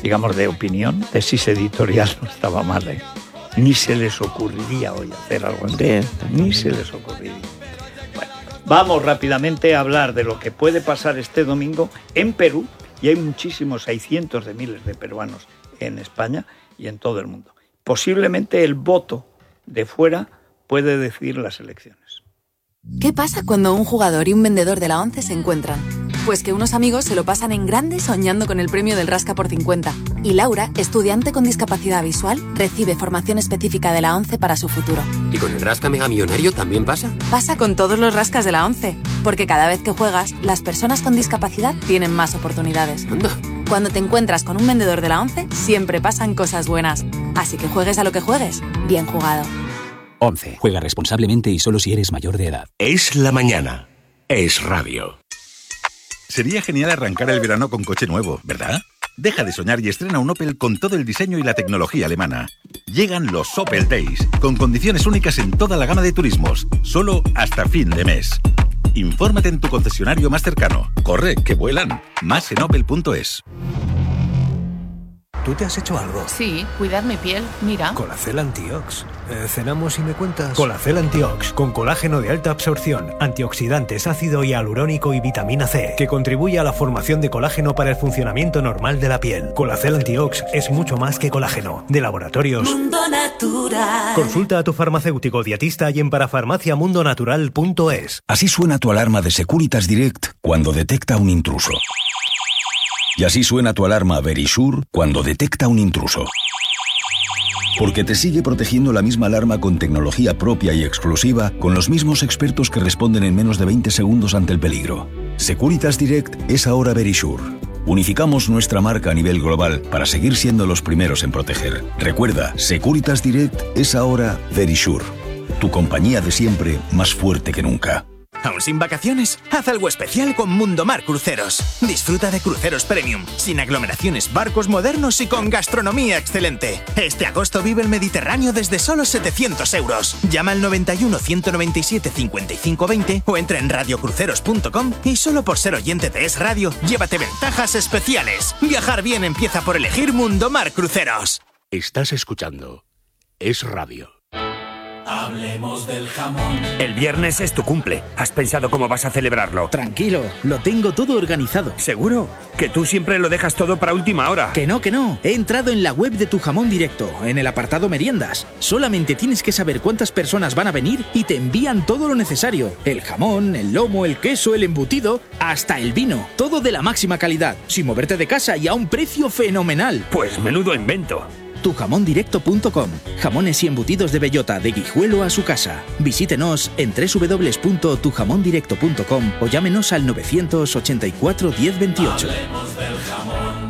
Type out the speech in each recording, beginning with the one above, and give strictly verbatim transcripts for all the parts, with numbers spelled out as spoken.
digamos, de opinión, tesis editorial no estaba mal, ¿eh? Ni se les ocurriría hoy hacer algo así. Ni se les ocurriría. Bueno, vamos rápidamente a hablar de lo que puede pasar este domingo en Perú, y hay muchísimos, hay cientos de miles de peruanos en España y en todo el mundo. Posiblemente el voto de fuera puede decidir las elecciones. ¿Qué pasa cuando un jugador y un vendedor de la ONCE se encuentran? Pues que unos amigos se lo pasan en grande soñando con el premio del Rasca por cincuenta. Y Laura, estudiante con discapacidad visual, recibe formación específica de la ONCE para su futuro. ¿Y con el Rasca Mega Millonario también pasa? Pasa con todos los rascas de la ONCE, porque cada vez que juegas, las personas con discapacidad tienen más oportunidades. Anda. Cuando te encuentras con un vendedor de la ONCE, siempre pasan cosas buenas. Así que juegues a lo que juegues, bien jugado. ONCE. Juega responsablemente y solo si eres mayor de edad. Es la mañana. Es radio. Sería genial arrancar el verano con coche nuevo, ¿verdad? Deja de soñar y estrena un Opel con todo el diseño y la tecnología alemana. Llegan los Opel Days, con condiciones únicas en toda la gama de turismos, solo hasta fin de mes. Infórmate en tu concesionario más cercano. Corre, que vuelan. Más en opel punto es. ¿Tú te has hecho algo? Sí, cuidar mi piel, mira. Colacel Antiox. Eh, ¿Cenamos y me cuentas? Colacel Antiox, con colágeno de alta absorción, antioxidantes, ácido hialurónico y vitamina C, que contribuye a la formación de colágeno para el funcionamiento normal de la piel. Colacel Antiox es mucho más que colágeno. De Laboratorios Mundo Natural. Consulta a tu farmacéutico dietista y en parafarmacia mundo natural punto es. Así suena tu alarma de Securitas Direct cuando detecta un intruso. Y así suena tu alarma Verisure cuando detecta un intruso. Porque te sigue protegiendo la misma alarma con tecnología propia y exclusiva, con los mismos expertos que responden en menos de veinte segundos ante el peligro. Securitas Direct es ahora Verisure. Unificamos nuestra marca a nivel global para seguir siendo los primeros en proteger. Recuerda, Securitas Direct es ahora Verisure. Tu compañía de siempre, más fuerte que nunca. ¿Aún sin vacaciones? Haz algo especial con Mundomar Cruceros. Disfruta de cruceros premium, sin aglomeraciones, barcos modernos y con gastronomía excelente. Este agosto vive el Mediterráneo desde solo setecientos euros. Llama al noventa y uno, ciento noventa y siete, cincuenta y cinco veinte o entra en radio cruceros punto com y solo por ser oyente de Es Radio, llévate ventajas especiales. Viajar bien empieza por elegir Mundomar Cruceros. Estás escuchando Es Radio. Hablemos del jamón. El viernes es tu cumple. ¿Has pensado cómo vas a celebrarlo? Tranquilo, lo tengo todo organizado. ¿Seguro? Que tú siempre lo dejas todo para última hora. Que no, que no. He entrado en la web de Tu Jamón Directo, en el apartado meriendas. Solamente tienes que saber cuántas personas van a venir y te envían todo lo necesario. El jamón, el lomo, el queso, el embutido, hasta el vino. Todo de la máxima calidad, sin moverte de casa y a un precio fenomenal. Pues menudo invento. tu jamón directo punto com. Jamones y embutidos de bellota de Guijuelo a su casa. Visítenos en doble u doble u doble u punto tu jamón directo punto com o llámenos al novecientos ochenta y cuatro, diez veintiocho. Hablemos del jamón.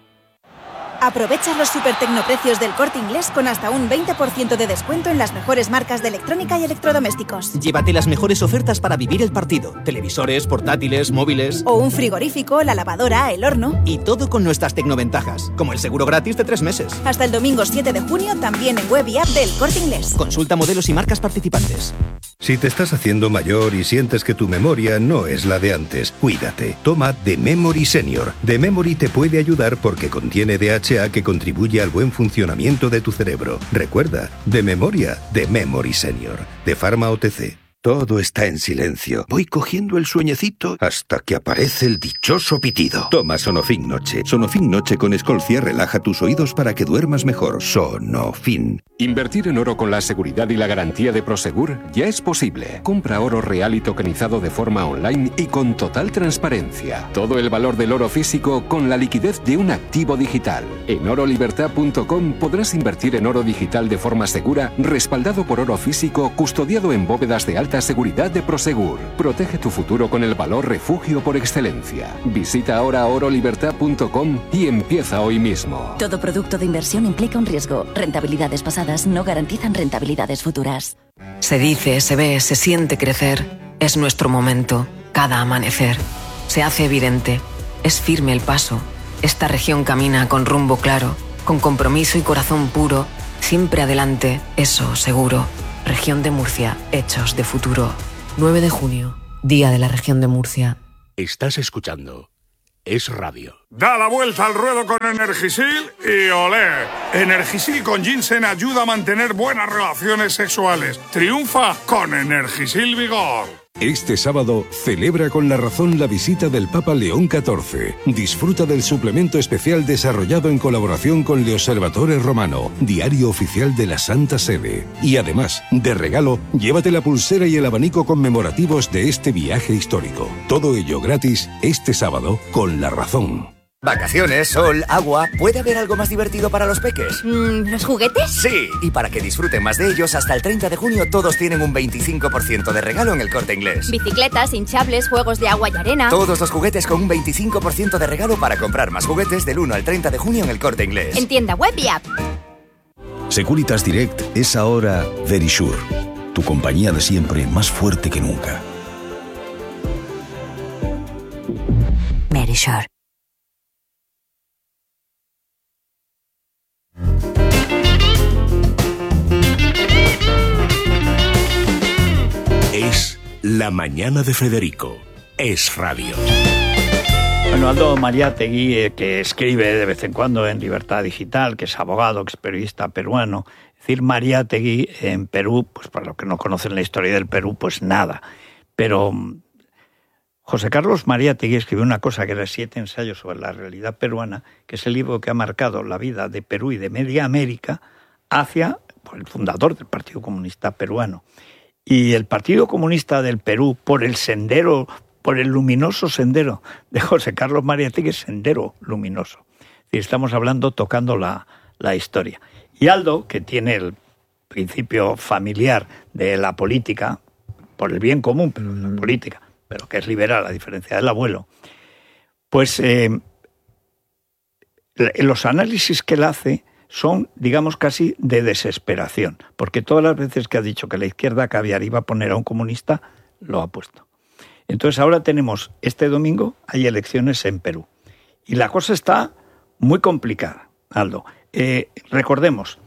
Aprovecha los super tecnoprecios del Corte Inglés con hasta un veinte por ciento de descuento en las mejores marcas de electrónica y electrodomésticos. Llévate las mejores ofertas para vivir el partido. Televisores, portátiles, móviles... O un frigorífico, la lavadora, el horno... Y todo con nuestras tecnoventajas, como el seguro gratis de tres meses. Hasta el domingo siete de junio también en web y app del Corte Inglés. Consulta modelos y marcas participantes. Si te estás haciendo mayor y sientes que tu memoria no es la de antes, cuídate. Toma The Memory Senior. The Memory te puede ayudar porque contiene D H A que contribuye al buen funcionamiento de tu cerebro. Recuerda, de memoria, The Memory Senior. De Pharma O T C. Todo está en silencio. Voy cogiendo el sueñecito hasta que aparece el dichoso pitido. Toma Sonofin Noche. Sonofin Noche con Escolcia relaja tus oídos para que duermas mejor. Sonofin. Invertir en oro con la seguridad y la garantía de Prosegur ya es posible. Compra oro real y tokenizado de forma online y con total transparencia. Todo el valor del oro físico con la liquidez de un activo digital. En oro libertad punto com podrás invertir en oro digital de forma segura, respaldado por oro físico, custodiado en bóvedas de alta seguridad de Prosegur. Protege tu futuro con el valor refugio por excelencia. Visita ahora oro libertad punto com y empieza hoy mismo. Todo producto de inversión implica un riesgo. Rentabilidades pasadas no garantizan rentabilidades futuras. Se dice, se ve, se siente crecer. Es nuestro momento, cada amanecer. Se hace evidente, es firme el paso. Esta región camina con rumbo claro, con compromiso y corazón puro. Siempre adelante, eso seguro. Región de Murcia, hechos de futuro. nueve de junio, Día de la Región de Murcia. Estás escuchando es radio. Da la vuelta al ruedo con Energisil y olé. Energisil con ginseng ayuda a mantener buenas relaciones sexuales. Triunfa con Energisil Vigor. Este sábado celebra con La Razón la visita del Papa León catorce. Disfruta del suplemento especial desarrollado en colaboración con Le Osservatore Romano, diario oficial de la Santa Sede. Y además, de regalo, llévate la pulsera y el abanico conmemorativos de este viaje histórico. Todo ello gratis este sábado con La Razón. Vacaciones, sol, agua... ¿Puede haber algo más divertido para los peques? Mm, ¿Los juguetes? Sí, y para que disfruten más de ellos, hasta el treinta de junio todos tienen un veinticinco por ciento de regalo en El Corte Inglés. Bicicletas, hinchables, juegos de agua y arena... Todos los juguetes con un veinticinco por ciento de regalo para comprar más juguetes del uno al treinta de junio en El Corte Inglés. En tienda web y app. Securitas Direct es ahora Verisure, tu compañía de siempre más fuerte que nunca. Verisure. Es La Mañana de Federico. Es radio. Bueno, Aldo Mariátegui, eh, que escribe de vez en cuando en Libertad Digital, que es abogado, que es periodista peruano. Es decir, Mariátegui en Perú, pues para los que no conocen la historia del Perú, pues nada. Pero José Carlos Mariátegui escribió una cosa que era Siete ensayos sobre la realidad peruana, que es el libro que ha marcado la vida de Perú y de media América hacia pues, el fundador del Partido Comunista Peruano. Y el Partido Comunista del Perú, por el sendero, por el luminoso sendero de José Carlos Mariátegui, sendero luminoso. Es decir, estamos hablando tocando la, la historia. Y Aldo, que tiene el principio familiar de la política, por el bien común, pero la política, pero que es liberal, a diferencia del abuelo, pues eh, los análisis que él hace son, digamos, casi de desesperación, porque todas las veces que ha dicho que la izquierda caviar iba a poner a un comunista, lo ha puesto. Entonces ahora tenemos, este domingo, hay elecciones en Perú. Y la cosa está muy complicada, Aldo. Eh, recordemos,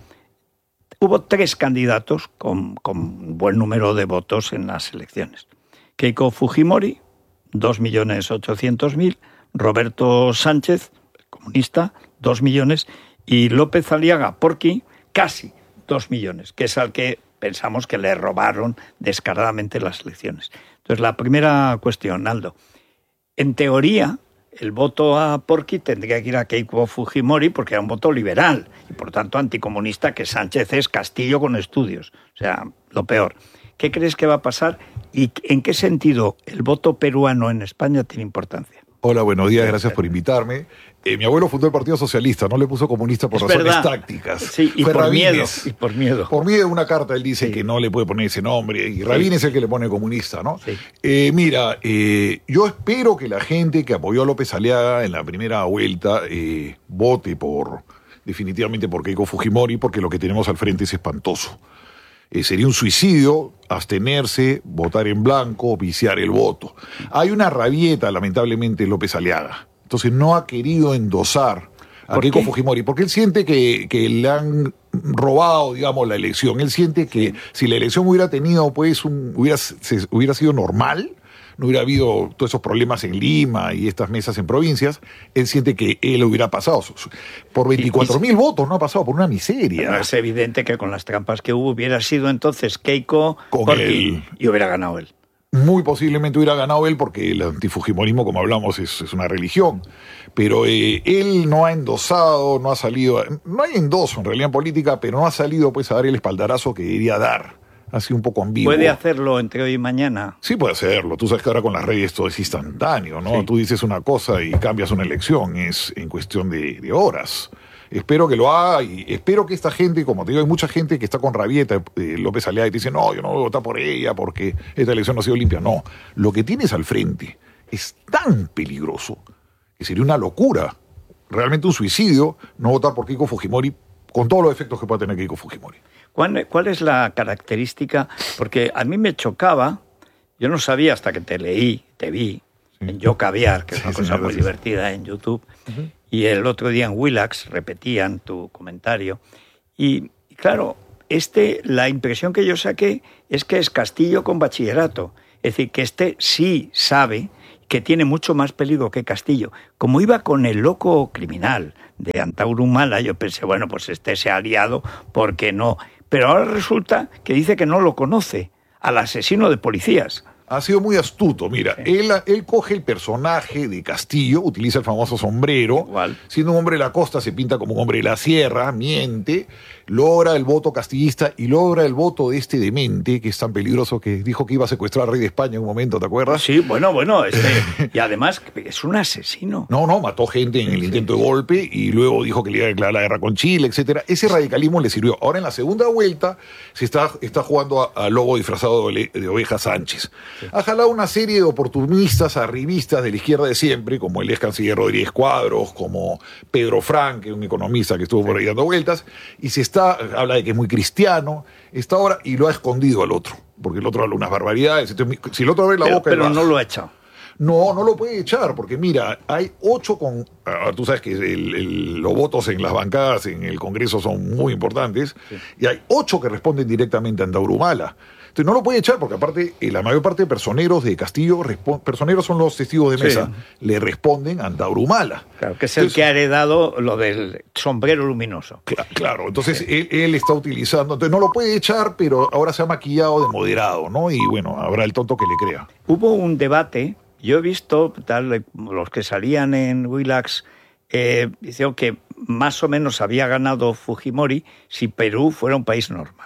hubo tres candidatos con, con buen número de votos en las elecciones. Keiko Fujimori, dos millones ochocientos mil, Roberto Sánchez, comunista, dos millones, y López Aliaga Porqui, casi dos millones, que es al que pensamos que le robaron descaradamente las elecciones. Entonces, la primera cuestión, Aldo. En teoría, el voto a Porqui tendría que ir a Keiko Fujimori porque era un voto liberal y, por tanto, anticomunista, que Sánchez es Castillo con estudios. O sea, lo peor. ¿Qué crees que va a pasar y en qué sentido el voto peruano en España tiene importancia? Hola, buenos días, gracias por invitarme. Eh, mi abuelo fundó el Partido Socialista, no le puso comunista por es razones verdad. tácticas. Sí, y Fue por Rabines. miedo, y por miedo. Por miedo, una carta, él dice sí. que no le puede poner ese nombre, y Rabines sí. es el que le pone comunista, ¿no? Sí. Eh, mira, eh, yo espero que la gente que apoyó a López Aliaga en la primera vuelta eh, vote por, definitivamente por Keiko Fujimori, porque lo que tenemos al frente es espantoso. Eh, sería un suicidio abstenerse, votar en blanco, viciar el voto. Hay una rabieta, lamentablemente, en López Aliaga. Entonces no ha querido endosar a Keiko qué? Fujimori, porque él siente que, que le han robado, digamos, la elección. Él siente que sí. si la elección hubiera tenido, pues, un, hubiera, se, hubiera sido normal, no hubiera habido todos esos problemas en Lima y estas mesas en provincias, él siente que él hubiera pasado. Por veinticuatro mil votos no ha pasado, por una miseria. Pero es evidente que con las trampas que hubo hubiera sido entonces Keiko Porqui y hubiera ganado él. Muy posiblemente hubiera ganado él porque el antifujimorismo, como hablamos, es, es una religión. Pero eh, él no ha endosado, no ha salido... No hay endoso en realidad en política, pero no ha salido pues a dar el espaldarazo que debería dar. Ha sido un poco ambiguo. ¿Puede hacerlo entre hoy y mañana? Sí, puede hacerlo. Tú sabes que ahora con las redes todo es instantáneo, ¿no? Sí. Tú dices una cosa y cambias una elección. Es en cuestión de, de horas. Espero que lo haga y espero que esta gente, como te digo, hay mucha gente que está con rabieta, eh, López Aliaga, y te dice, no, yo no voy a votar por ella porque esta elección no ha sido limpia. No, lo que tienes al frente es tan peligroso que sería una locura, realmente un suicidio, no votar por Keiko Fujimori con todos los efectos que pueda tener Keiko Fujimori. ¿Cuál, ¿Cuál es la característica? Porque a mí me chocaba, yo no sabía hasta que te leí, te vi, sí. en Yo Caviar, que es una sí, cosa muy divertida en YouTube, uh-huh. y el otro día en Willax repetían tu comentario. Y, y claro, este, la impresión que yo saqué es que es Castillo con bachillerato. Es decir, que este sí sabe que tiene mucho más peligro que Castillo. Como iba con el loco criminal de Antauro Humala, yo pensé, bueno, pues este se ha aliado, ¿por qué no? Pero ahora resulta que dice que no lo conoce, al asesino de policías. Ha sido muy astuto, mira, sí. él, él coge el personaje de Castillo, utiliza el famoso sombrero, igual. Siendo un hombre de la costa se pinta como un hombre de la sierra, miente, logra el voto castillista y logra el voto de este demente, que es tan peligroso, que dijo que iba a secuestrar al rey de España en un momento, ¿te acuerdas? Sí, bueno, bueno, este, y además es un asesino. No, no, mató gente en el sí. intento de golpe y luego dijo que le iba a declarar la guerra con Chile, etcétera. Ese radicalismo le sirvió. Ahora en la segunda vuelta se está, está jugando a, a lobo disfrazado de, de Oveja Sánchez. Sí. Ha jalado una serie de oportunistas, arribistas de la izquierda de siempre, como el ex canciller Rodríguez Cuadros, como Pedro Frank, un economista que estuvo por ahí dando vueltas, y se está, habla de que es muy cristiano, está ahora, y lo ha escondido al otro, porque el otro habla unas barbaridades. Entonces, si el otro abre la pero, boca... Pero no lo ha echado. No, no lo puede echar, porque mira, hay ocho con... Ah, tú sabes que el, el, los votos en las bancadas en el Congreso son muy importantes, sí. y hay ocho que responden directamente a Antauro Humala. Entonces no lo puede echar porque aparte eh, la mayor parte de personeros de Castillo, personeros son los testigos de mesa, sí. le responden a Antauro Humala. Claro, que es entonces, el que ha heredado lo del sombrero luminoso. Cl- claro, entonces sí. él, él está utilizando, entonces no lo puede echar, pero ahora se ha maquillado de moderado, ¿no? Y bueno, habrá el tonto que le crea. Hubo un debate, yo he visto, tal, los que salían en Willax, eh, dijeron que más o menos había ganado Fujimori si Perú fuera un país normal.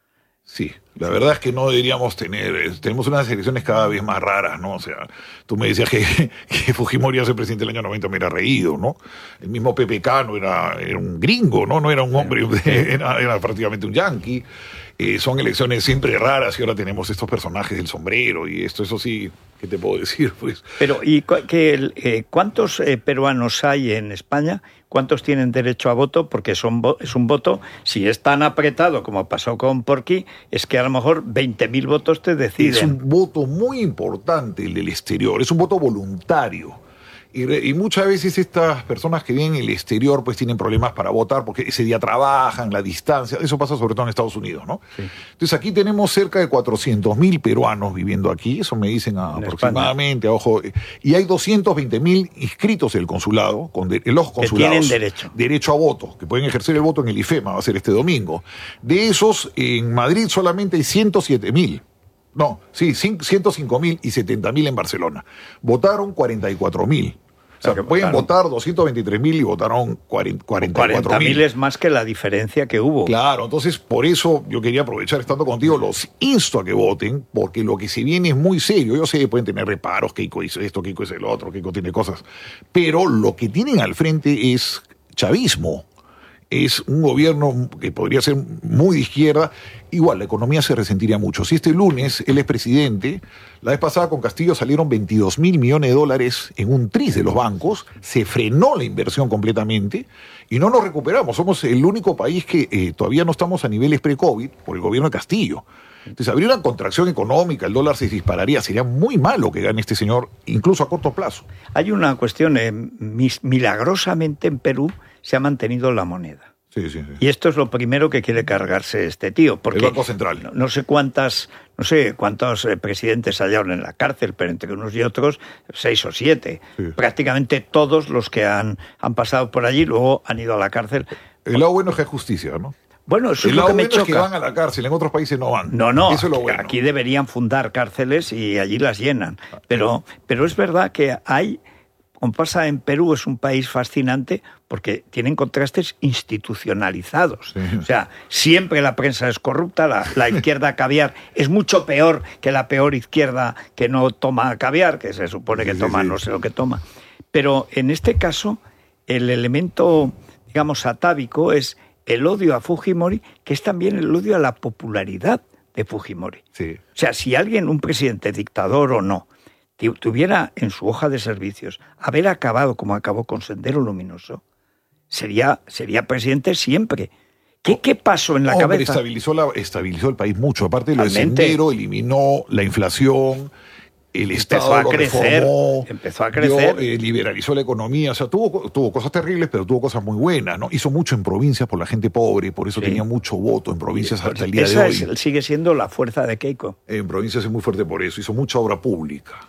Sí, la verdad es que no deberíamos tener, tenemos unas elecciones cada vez más raras, ¿no? O sea, tú me decías que, que Fujimori, ese presidente del año noventa, me era reído, ¿no? El mismo Pepe Cano era, era un gringo, ¿no? No era un hombre, era, era prácticamente un yanqui. Eh, son elecciones siempre raras y ahora tenemos estos personajes del sombrero y esto, eso sí, ¿qué te puedo decir? Pues. Pero, ¿y cu- que, eh, cuántos eh, peruanos hay en España? ¿Cuántos tienen derecho a voto? Porque son vo- es un voto, si es tan apretado como pasó con Porqui, es que a lo mejor veinte mil votos te deciden. Es un voto muy importante el del exterior, es un voto voluntario. Y, y muchas veces estas personas que vienen en el exterior pues tienen problemas para votar porque ese día trabajan, la distancia, eso pasa sobre todo en Estados Unidos, ¿no? Sí. Entonces aquí tenemos cerca de cuatrocientos mil peruanos viviendo aquí, eso me dicen a, aproximadamente, a ojo, y hay doscientos veinte mil inscritos en el consulado, con de, en los consulados. Que tienen derecho. Derecho a voto, que pueden ejercer el voto en el IFEMA, va a ser este domingo. De esos, en Madrid solamente hay ciento siete mil. No, sí, ciento cinco mil y setenta mil en Barcelona. Votaron cuarenta y cuatro mil. O sea, claro, pueden claro. votar doscientos veintitrés mil y votaron cuarenta y cuatro mil. cuarenta mil es más que la diferencia que hubo. Claro, entonces por eso yo quería aprovechar estando contigo, los insto a que voten, porque lo que se viene es muy serio. Yo sé que pueden tener reparos, Keiko hizo esto, Keiko es el otro, Keiko tiene cosas, pero lo que tienen al frente es chavismo. Es un gobierno que podría ser muy de izquierda. Igual, la economía se resentiría mucho. Si este lunes él es presidente, la vez pasada con Castillo salieron veintidós mil millones de dólares en un tris de los bancos, se frenó la inversión completamente y no nos recuperamos. Somos el único país que eh, todavía no estamos a niveles pre-COVID por el gobierno de Castillo. Entonces, habría una contracción económica, el dólar se dispararía, sería muy malo que gane este señor, incluso a corto plazo. Hay una cuestión, eh, mis, milagrosamente en Perú se ha mantenido la moneda. Sí, sí, sí. Y esto es lo primero que quiere cargarse este tío. Porque el Banco Central. No, no sé cuántas, no sé cuántos eh, presidentes hallaron en la cárcel, pero entre unos y otros, seis o siete. Sí. Prácticamente todos los que han, han pasado por allí luego han ido a la cárcel. El lado bueno es que hay justicia, ¿no? Bueno, eso el es lo lado que me bueno choca. Es que van a la cárcel, en otros países no van. No, no, eso es lo bueno. Aquí deberían fundar cárceles y allí las llenan. Pero, pero es verdad que hay, como pasa en Perú, es un país fascinante porque tienen contrastes institucionalizados. Sí. O sea, siempre la prensa es corrupta, la, la izquierda caviar es mucho peor que la peor izquierda que no toma caviar, que se supone que sí, toma sí, sí. no sé lo que toma. Pero en este caso, el elemento, digamos, atávico es el odio a Fujimori, que es también el odio a la popularidad de Fujimori. Sí. O sea, si alguien, un presidente dictador o no, tuviera en su hoja de servicios haber acabado como acabó con Sendero Luminoso, sería, sería presidente siempre. ¿Qué, qué pasó en la Hombre, cabeza? Estabilizó, la, estabilizó el país mucho. Aparte de lo de Sendero, eliminó la inflación, el Estado empezó a lo crecer, reformó, empezó a crecer. Dio, eh, liberalizó la economía. O sea, tuvo, tuvo cosas terribles, pero tuvo cosas muy buenas, ¿no? Hizo mucho en provincias por la gente pobre, por eso sí. tenía mucho voto en provincias sí, hasta el día esa de hoy. Es, sigue siendo la fuerza de Keiko. En provincias es muy fuerte por eso. Hizo mucha obra pública.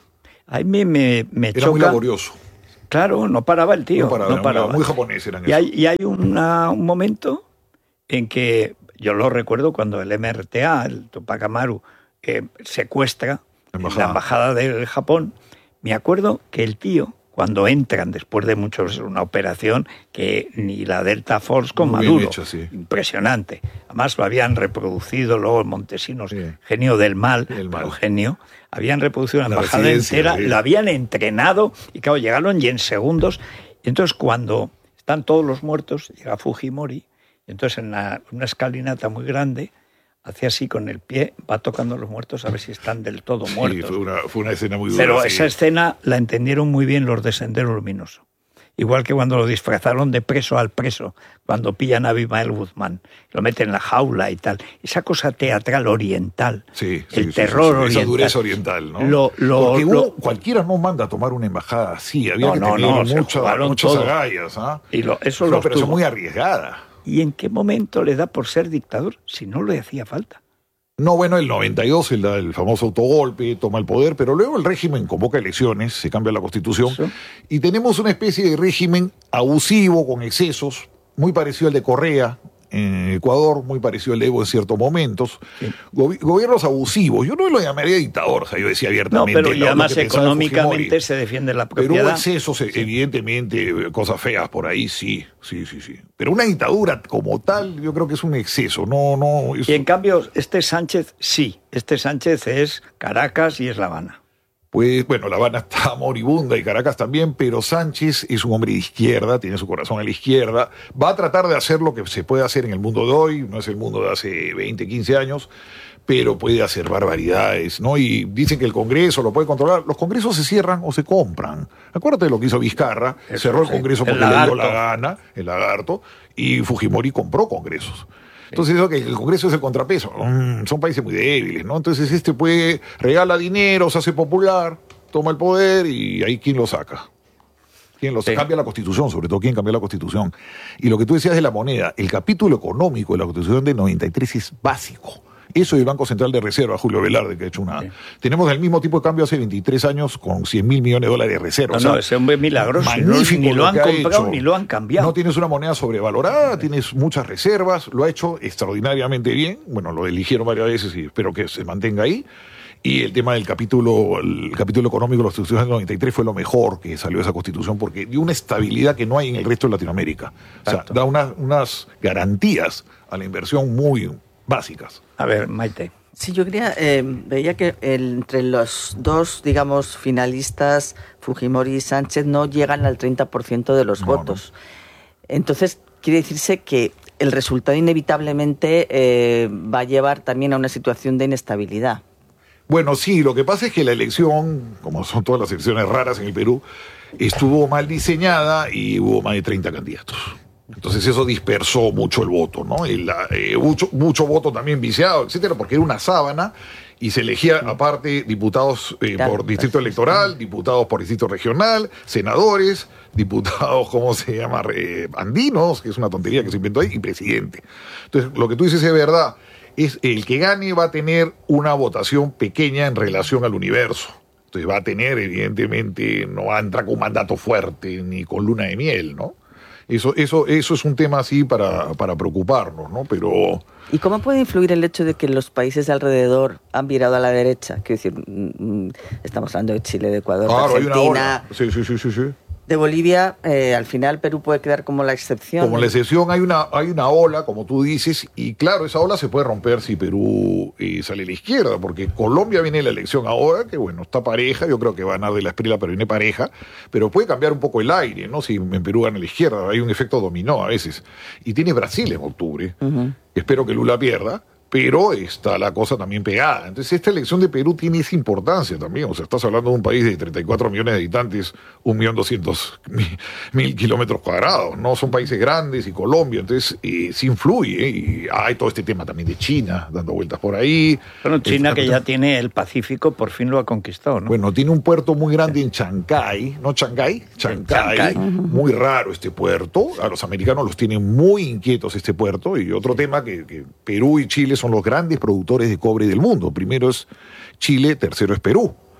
A mí me, me Era choca. muy laborioso. Claro, no paraba el tío. No paraba, no paraba. Muy, muy japonés eran y hay, eso. y hay una, un momento en que, yo lo recuerdo cuando el M R T A, el Tupac Amaru, eh, secuestra embajada. la embajada del Japón. Me acuerdo que el tío, cuando entran después de muchos, una operación que ni la Delta Force con Muy bien Maduro, hecho, sí. impresionante. Además lo habían reproducido luego en Montesinos, sí. genio del mal, El mal. pero genio. Habían reproducido una La embajada residencia, entera, sí. la habían entrenado y claro, llegaron y en segundos. Y entonces cuando están todos los muertos, llega Fujimori, y entonces en la, una escalinata muy grande, hace así con el pie, va tocando a los muertos a ver si están del todo muertos. Sí, fue una, fue una escena muy dura. Pero sí. esa escena la entendieron muy bien los de Sendero Luminoso. Igual que cuando lo disfrazaron de preso al preso, cuando pillan a Abimael Guzmán, lo meten en la jaula y tal. Esa cosa teatral oriental, Sí, el sí, terror sí, sí, oriental. Esa dureza oriental, ¿no? Lo, lo, Porque lo, uno, cualquiera no manda a tomar una embajada así. Había No, que no, tener no, se mucha, jugaron muchas todos. agallas. ¿Ah? y lo, eso Fue lo una operación tuvo. muy arriesgada. ¿Y en qué momento le da por ser dictador? Si no le hacía falta. No, bueno, el noventa y dos, el, el famoso autogolpe, toma el poder, pero luego el régimen convoca elecciones, se cambia la constitución, ¿sí? Y tenemos una especie de régimen abusivo, con excesos, muy parecido al de Correa en Ecuador, muy parecido al de Evo en ciertos momentos. Sí. Gobi- gobiernos abusivos. Yo no lo llamaría dictador, o sea, yo decía No, abiertamente. pero y lo- además lo que pensaba económicamente Fujimori. se defiende la Pero propiedad. hubo excesos, evidentemente, cosas feas por ahí, sí, sí, sí, sí. Pero una dictadura como tal, yo creo que es un exceso, no, no. Es... Y en cambio, este Sánchez, sí, este Sánchez es Caracas y es La Habana. Pues bueno, La Habana está moribunda y Caracas también, pero Sánchez es un hombre de izquierda, tiene su corazón a la izquierda, va a tratar de hacer lo que se puede hacer en el mundo de hoy, no es el mundo de hace veinte, quince años, pero puede hacer barbaridades, ¿no? Y dicen que el Congreso lo puede controlar. Los congresos se cierran o se compran. Acuérdate de lo que hizo Vizcarra, Eso, cerró el sí. Congreso El porque le dio lagarto. la gana, el lagarto, y Fujimori compró congresos. Entonces, eso que el Congreso es el contrapeso. Mm, son países muy débiles, ¿no? Entonces, este puede, regala dinero, se hace popular, toma el poder y ahí ¿quién lo saca? ¿Quién lo saca? Sí. Cambia la Constitución, sobre todo, ¿quién cambia la Constitución? Y lo que tú decías de la moneda, el capítulo económico de la Constitución de noventa y tres es básico. Eso y el Banco Central de Reserva, Julio Velarde, que ha hecho una... Sí. Tenemos el mismo tipo de cambio hace veintitrés años con cien mil millones de dólares de reserva. No, o sea, no, ese hombre es milagroso. magnífico Ni lo han que ha comprado hecho. ni lo han cambiado. No tienes una moneda sobrevalorada, tienes muchas reservas, lo ha hecho extraordinariamente bien. Bueno, lo eligieron varias veces y espero que se mantenga ahí. Y el tema del capítulo, el capítulo económico de la Constitución del noventa y tres fue lo mejor que salió de esa Constitución porque dio una estabilidad que no hay en el resto de Latinoamérica. O sea, da una, unas garantías a la inversión muy básicas. A ver, Maite. Sí, yo quería, eh, veía que el, entre los dos, digamos, finalistas, Fujimori y Sánchez, no llegan al treinta por ciento de los No, votos. Entonces, quiere decirse que el resultado inevitablemente eh, va a llevar también a una situación de inestabilidad. Bueno, sí, lo que pasa es que la elección, como son todas las elecciones raras en el Perú, estuvo mal diseñada y hubo más de treinta candidatos. Entonces eso dispersó mucho el voto, ¿no? Y la, eh, mucho, mucho voto también viciado, etcétera, porque era una sábana y se elegía aparte diputados eh, Claro, por distrito electoral, diputados por distrito regional, senadores, diputados, ¿cómo se llama? Eh, andinos, que es una tontería que se inventó ahí, y presidente. Entonces, lo que tú dices es verdad. Es el que gane va a tener una votación pequeña en relación al universo. Entonces va a tener, evidentemente, no va a entrar con un mandato fuerte ni con luna de miel, ¿no? Eso, eso, eso es un tema así para, para preocuparnos, ¿no? Pero... ¿Y cómo puede influir el hecho de que los países de alrededor han virado a la derecha? Quiero decir, mm, estamos hablando de Chile, de Ecuador, Claro, de hay una Argentina, ola. Sí, sí, sí, sí, sí. de Bolivia. Eh, al final Perú puede quedar como la excepción. Como la excepción, hay una, hay una ola, como tú dices, y claro, esa ola se puede romper si Perú eh, sale a la izquierda, porque Colombia viene la elección ahora, que bueno, está pareja, yo creo que va a ganar de la Espriella, pero viene pareja, pero puede cambiar un poco el aire, ¿no? Si en Perú gana la izquierda, hay un efecto dominó a veces. Y tiene Brasil en octubre, Uh-huh. espero que Lula pierda, pero está la cosa también pegada. Entonces esta elección de Perú tiene esa importancia también. O sea, estás hablando de un país de treinta y cuatro millones de habitantes, un millón doscientos mil kilómetros cuadrados, ¿no? Son países grandes y Colombia, entonces eh, sí influye. ¿eh? Y hay todo este tema también de China, dando vueltas por ahí. Bueno, China Eh, que ya tiene el Pacífico, por fin lo ha conquistado, ¿no? Bueno, tiene un puerto muy grande en Chancay, ¿no? Chancay, Chancay, Chancay. muy raro este puerto. A los americanos los tienen muy inquietos este puerto. Y otro tema que, que Perú y Chile son los grandes productores de cobre del mundo. Primero es Chile, tercero es Perú.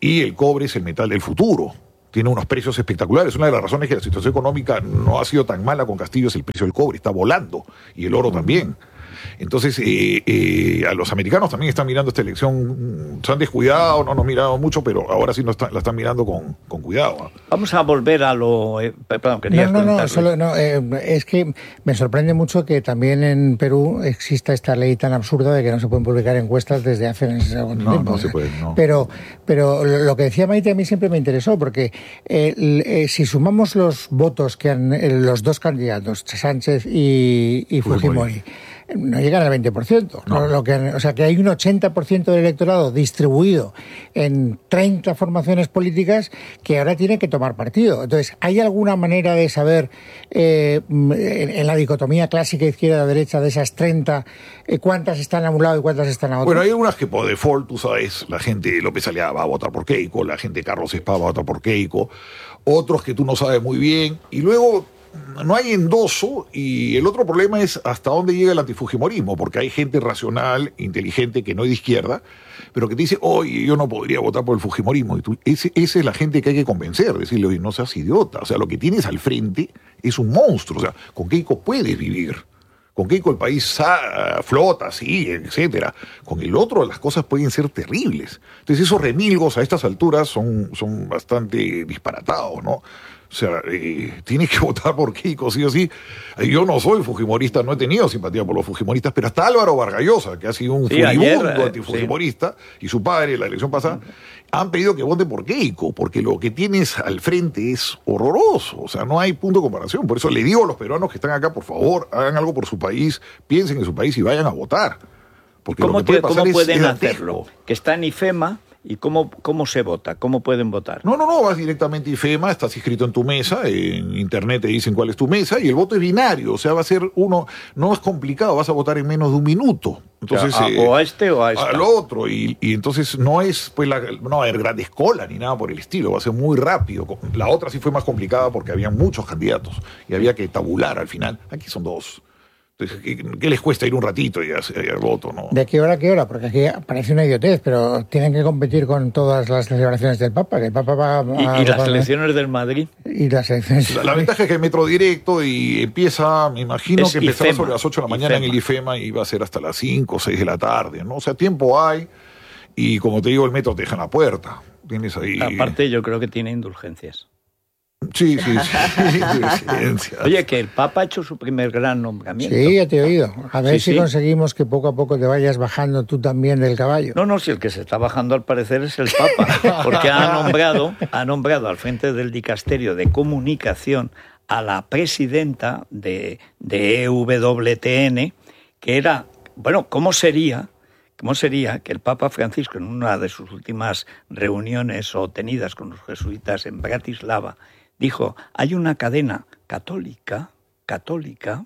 y el cobre es el metal del futuro. Tiene unos precios espectaculares. Una de las razones que la situación económica no ha sido tan mala con Castillo es el precio del cobre, está volando, y el oro también. Entonces, eh, eh, a los americanos también están mirando esta elección, se han descuidado, no nos miraron mucho, pero ahora sí nos está, la están mirando con, con cuidado. ¿eh? Vamos a volver a lo... Eh, perdón, querías No, no, no, solo, no eh, es que me sorprende mucho que también en Perú exista esta ley tan absurda de que no se pueden publicar encuestas desde hace algún no, tiempo. No, se puede, no. Pero, pero lo que decía Maite a mí siempre me interesó, porque eh, eh, si sumamos los votos que han eh, los dos candidatos, Sánchez y, y Fujimori, no llegan al veinte por ciento. No. Lo que, o sea, que hay un ochenta por ciento del electorado distribuido en treinta formaciones políticas que ahora tienen que tomar partido. Entonces, ¿hay alguna manera de saber, eh, en, en la dicotomía clásica izquierda-derecha de esas treinta, eh, cuántas están a un lado y cuántas están a otro? Bueno, hay algunas que por default, tú sabes, la gente López Aliaga va a votar por Keiko, la gente Carlos Espada va a votar por Keiko, otros que tú no sabes muy bien, y luego... no hay endoso, y el otro problema es hasta dónde llega el antifujimorismo, porque hay gente racional, inteligente, que no es de izquierda, pero que te dice, oye, yo no podría votar por el fujimorismo. Y tú, ese, esa es la gente que hay que convencer, decirle, oye, no seas idiota. O sea, lo que tienes al frente es un monstruo. O sea, con Keiko puedes vivir. Con Keiko el país ah, flota, sí, etcétera. Con el otro las cosas pueden ser terribles. Entonces esos remilgos a estas alturas son, son bastante disparatados, ¿no? O sea, eh, tienes que votar por Keiko, sí o sí. Yo no soy fujimorista, no he tenido simpatía por los fujimoristas, pero hasta Álvaro Vargas Llosa, que ha sido un sí, furibundo ayer, antifujimorista, sí. y su padre, la elección pasada, han pedido que voten por Keiko, porque lo que tienes al frente es horroroso. O sea, no hay punto de comparación. Por eso le digo a los peruanos que están acá, por favor, hagan algo por su país, piensen en su país y vayan a votar. Porque ¿Cómo, lo que puede pasar ¿cómo pueden es hacerlo? Que está en IFEMA. ¿Y cómo, cómo se vota? ¿Cómo pueden votar? No, no, no, vas directamente a IFEMA, estás inscrito en tu mesa, en internet te dicen cuál es tu mesa, y el voto es binario, o sea, va a ser uno, no es complicado, vas a votar en menos de un minuto. Entonces, o, sea, a, eh, o a este o a este. Al otro, y, y entonces no es, pues, la, no va a haber grandes colas ni nada por el estilo, va a ser muy rápido. La otra sí fue más complicada porque había muchos candidatos y había que tabular al final. Aquí son dos. ¿Qué les cuesta ir un ratito y hacer el voto? ¿No? ¿De qué hora a qué hora? Porque aquí parece una idiotez, pero tienen que competir con todas las celebraciones del Papa, que el Papa va a... ¿Y, y las elecciones del Madrid? Y las elecciones... La, la ventaja es que hay metro directo y empieza, me imagino es que empezará IFEMA, sobre las ocho de la mañana IFEMA. En el IFEMA y va a ser hasta las cinco o seis de la tarde, ¿no? O sea, tiempo hay y, como te digo, el metro te deja en la puerta. Tienes ahí... Aparte, yo creo que tiene indulgencias. Sí, sí, sí. Oye, que el Papa ha hecho su primer gran nombramiento. Sí, ya te he oído. A ver sí, si sí. conseguimos que poco a poco te vayas bajando tú también del caballo. No, no, si el que se está bajando al parecer es el Papa, porque ha nombrado, ha nombrado al frente del dicasterio de comunicación a la presidenta de, de E W T N, que era, bueno, ¿cómo sería? ¿Cómo sería que el Papa Francisco, en una de sus últimas reuniones o tenidas con los jesuitas en Bratislava, dijo, hay una cadena católica, católica,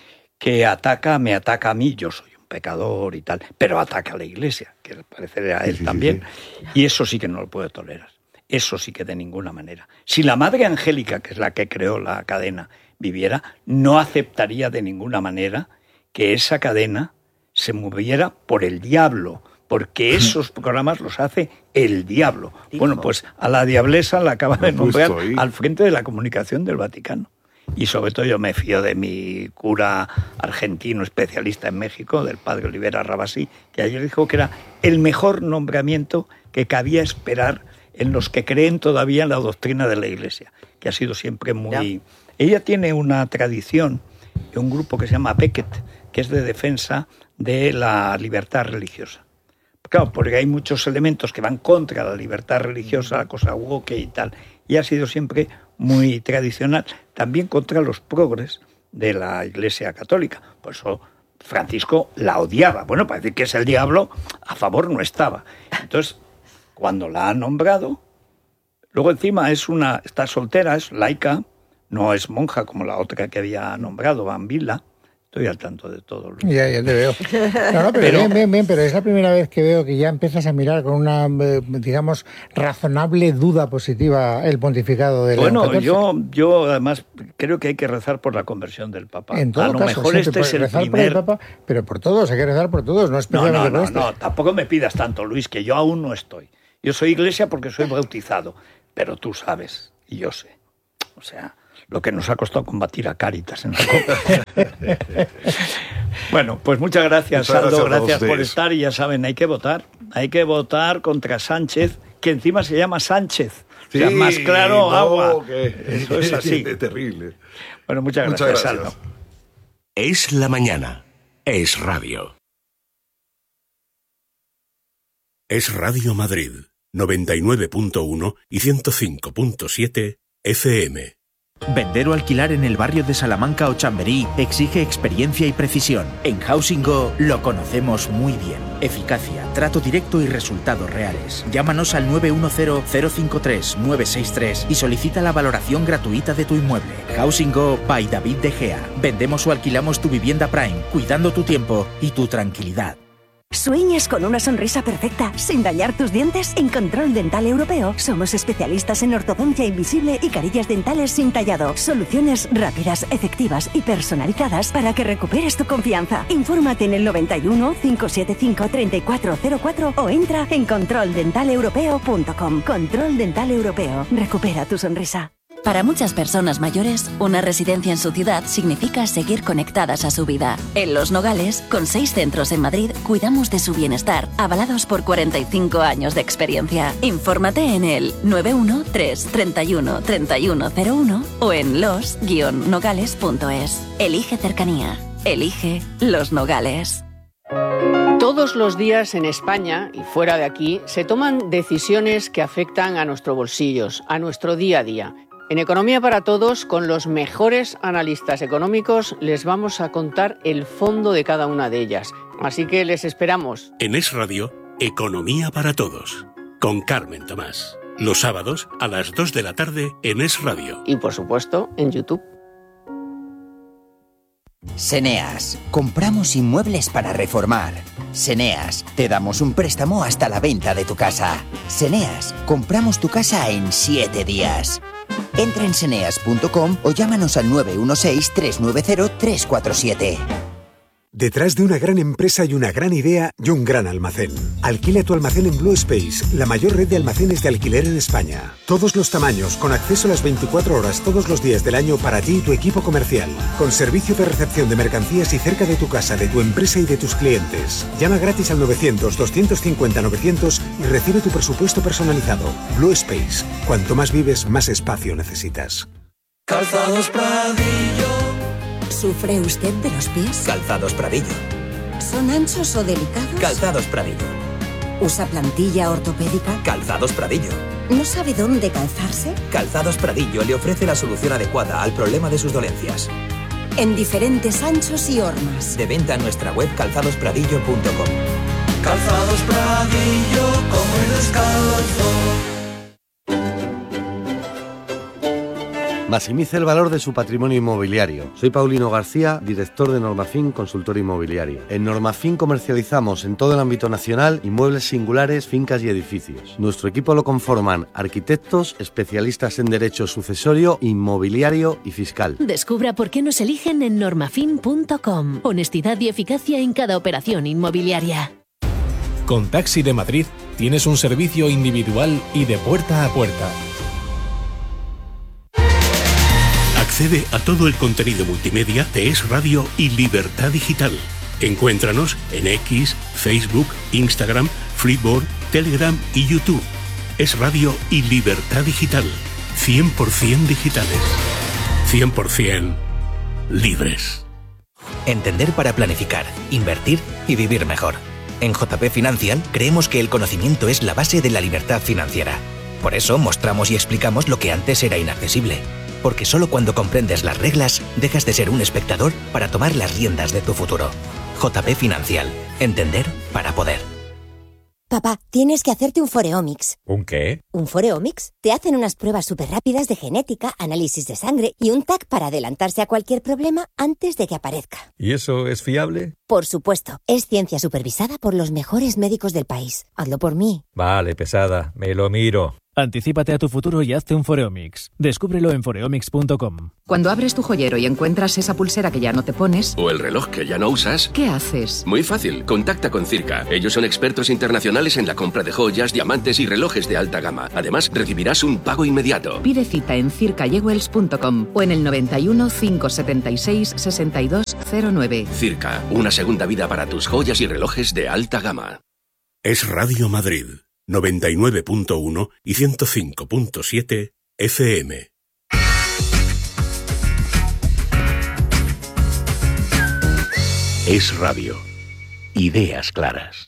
que ataca, me ataca a mí, yo soy un pecador y tal, pero ataca a la Iglesia, que al parecer a él sí, también, sí, sí. Y eso sí que no lo puedo tolerar, eso sí que de ninguna manera. Si la Madre Angélica, que es la que creó la cadena, viviera, no aceptaría de ninguna manera que esa cadena se moviera por el diablo, porque esos programas los hace el diablo. Dijo. Bueno, pues a la diablesa la acaba de nombrar al frente de la comunicación del Vaticano. Y sobre todo yo me fío de mi cura argentino especialista en México, del padre Olivera Rabasí, que ayer dijo que era el mejor nombramiento que cabía esperar en los que creen todavía en la doctrina de la Iglesia, que ha sido siempre muy... Ya. Ella tiene una tradición, un grupo que se llama Becket, que es de defensa de la libertad religiosa. Claro, porque hay muchos elementos que van contra la libertad religiosa, la cosa woke y tal, y ha sido siempre muy tradicional, también contra los progres de la Iglesia Católica. Por eso Francisco la odiaba. Bueno, para decir que es el diablo, a favor no estaba. Entonces, cuando la ha nombrado, luego encima es una, está soltera, es laica, no es monja como la otra que había nombrado, Bambila. Estoy al tanto de todo. Luis. Ya, ya te veo. No, no, pero, pero bien, bien, bien, pero es la primera vez que veo que ya empiezas a mirar con una, digamos, razonable duda positiva el pontificado de León Bueno, catorce. yo, yo además creo que hay que rezar por la conversión del Papa. En todo a lo caso, mejor sí, este es el rezar primer... por el Papa, pero por todos, hay que rezar por todos, no especialmente no, no, por no, este. No, tampoco me pidas tanto, Luis, que yo aún no estoy. Yo soy iglesia porque soy bautizado, pero tú sabes, y yo sé. O sea, lo que nos ha costado combatir a Cáritas en la Copa. Bueno, pues muchas gracias, muchas Aldo, gracias, gracias por estar, y ya saben, hay que votar. Hay que votar contra Sánchez, que encima se llama Sánchez. Sí, o sea, más claro, no, agua. Que... Eso es así. Es terrible. Bueno, muchas gracias, muchas gracias. Aldo. Es la mañana. Es radio. Es Radio Madrid, noventa y nueve punto uno y ciento cinco punto siete F M. Vender o alquilar en el barrio de Salamanca o Chamberí exige experiencia y precisión. En Housing Go lo conocemos muy bien. Eficacia, trato directo y resultados reales. Llámanos al nueve uno cero, cero cinco tres, nueve seis tres y solicita la valoración gratuita de tu inmueble. Housing Go by David De Gea. Vendemos o alquilamos tu vivienda Prime, cuidando tu tiempo y tu tranquilidad. ¿Sueñas con una sonrisa perfecta sin dañar tus dientes? En Control Dental Europeo somos especialistas en ortodoncia invisible y carillas dentales sin tallado. Soluciones rápidas, efectivas y personalizadas para que recuperes tu confianza. Infórmate en el noventa y uno, cinco siete cinco, treinta y cuatro cero cuatro o entra en control dental europeo punto com. Control Dental Europeo. Recupera tu sonrisa. Para muchas personas mayores, una residencia en su ciudad significa seguir conectadas a su vida. En Los Nogales, con seis centros en Madrid, cuidamos de su bienestar, avalados por cuarenta y cinco años de experiencia. Infórmate en el nueve uno tres, treinta y uno, treinta y uno cero uno o en los guion nogales punto es. Elige cercanía. Elige Los Nogales. Todos los días en España y fuera de aquí se toman decisiones que afectan a nuestros bolsillos, a nuestro día a día. En Economía para Todos, con los mejores analistas económicos, les vamos a contar el fondo de cada una de ellas. Así que les esperamos. En Es Radio, Economía para Todos, con Carmen Tomás. Los sábados a las dos de la tarde en Es Radio. Y por supuesto, en YouTube. Seneas, compramos inmuebles para reformar. Seneas, te damos un préstamo hasta la venta de tu casa. Seneas, compramos tu casa en siete días. Entra en seneas punto com o llámanos al nueve uno seis, tres nueve cero, tres cuatro siete. Detrás de una gran empresa hay una gran idea y un gran almacén. Alquila tu almacén en Blue Space, la mayor red de almacenes de alquiler en España. Todos los tamaños, con acceso a las veinticuatro horas todos los días del año para ti y tu equipo comercial. Con servicio de recepción de mercancías y cerca de tu casa, de tu empresa y de tus clientes. Llama gratis al novecientos, doscientos cincuenta, novecientos y recibe tu presupuesto personalizado. Blue Space. Cuanto más vives, más espacio necesitas. Calzados Pradillo. ¿Sufre usted de los pies? Calzados Pradillo. ¿Son anchos o delicados? Calzados Pradillo. ¿Usa plantilla ortopédica? Calzados Pradillo. ¿No sabe dónde calzarse? Calzados Pradillo le ofrece la solución adecuada al problema de sus dolencias. En diferentes anchos y hormas. De venta en nuestra web calzados pradillo punto com. Calzados Pradillo, como el descalzo. Maximice el valor de su patrimonio inmobiliario. Soy Paulino García, director de Normafin Consultor Inmobiliario. En Normafin comercializamos en todo el ámbito nacional inmuebles singulares, fincas y edificios. Nuestro equipo lo conforman arquitectos, especialistas en derecho sucesorio, inmobiliario y fiscal. Descubra por qué nos eligen en normafin punto com. Honestidad y eficacia en cada operación inmobiliaria. Con Taxi de Madrid tienes un servicio individual y de puerta a puerta. Accede a todo el contenido multimedia de Es Radio y Libertad Digital. Encuéntranos en X, Facebook, Instagram, Flipboard, Telegram y YouTube. Es Radio y Libertad Digital. cien por ciento digitales. cien por ciento libres. Entender para planificar, invertir y vivir mejor. En J P Financial creemos que el conocimiento es la base de la libertad financiera. Por eso mostramos y explicamos lo que antes era inaccesible. Porque solo cuando comprendes las reglas, dejas de ser un espectador para tomar las riendas de tu futuro. J P Financial. Entender para poder. Papá, tienes que hacerte un Foreomics. ¿Un qué? ¿Un Foreomics? Te hacen unas pruebas súper rápidas de genética, análisis de sangre y un T A C para adelantarse a cualquier problema antes de que aparezca. ¿Y eso es fiable? Por supuesto. Es ciencia supervisada por los mejores médicos del país. Hazlo por mí. Vale, pesada. Me lo miro. Anticípate a tu futuro y hazte un Foreomix. Descúbrelo en foreomix punto com. Cuando abres tu joyero y encuentras esa pulsera que ya no te pones... O el reloj que ya no usas... ¿Qué haces? Muy fácil, contacta con Circa. Ellos son expertos internacionales en la compra de joyas, diamantes y relojes de alta gama. Además, recibirás un pago inmediato. Pide cita en circa jewels punto com o en el noventa y uno, cinco setenta y seis, sesenta y dos cero nueve. Circa, una segunda vida para tus joyas y relojes de alta gama. Es Radio Madrid, noventa y nueve punto uno y ciento cinco punto siete F M. Es Radio. Ideas claras.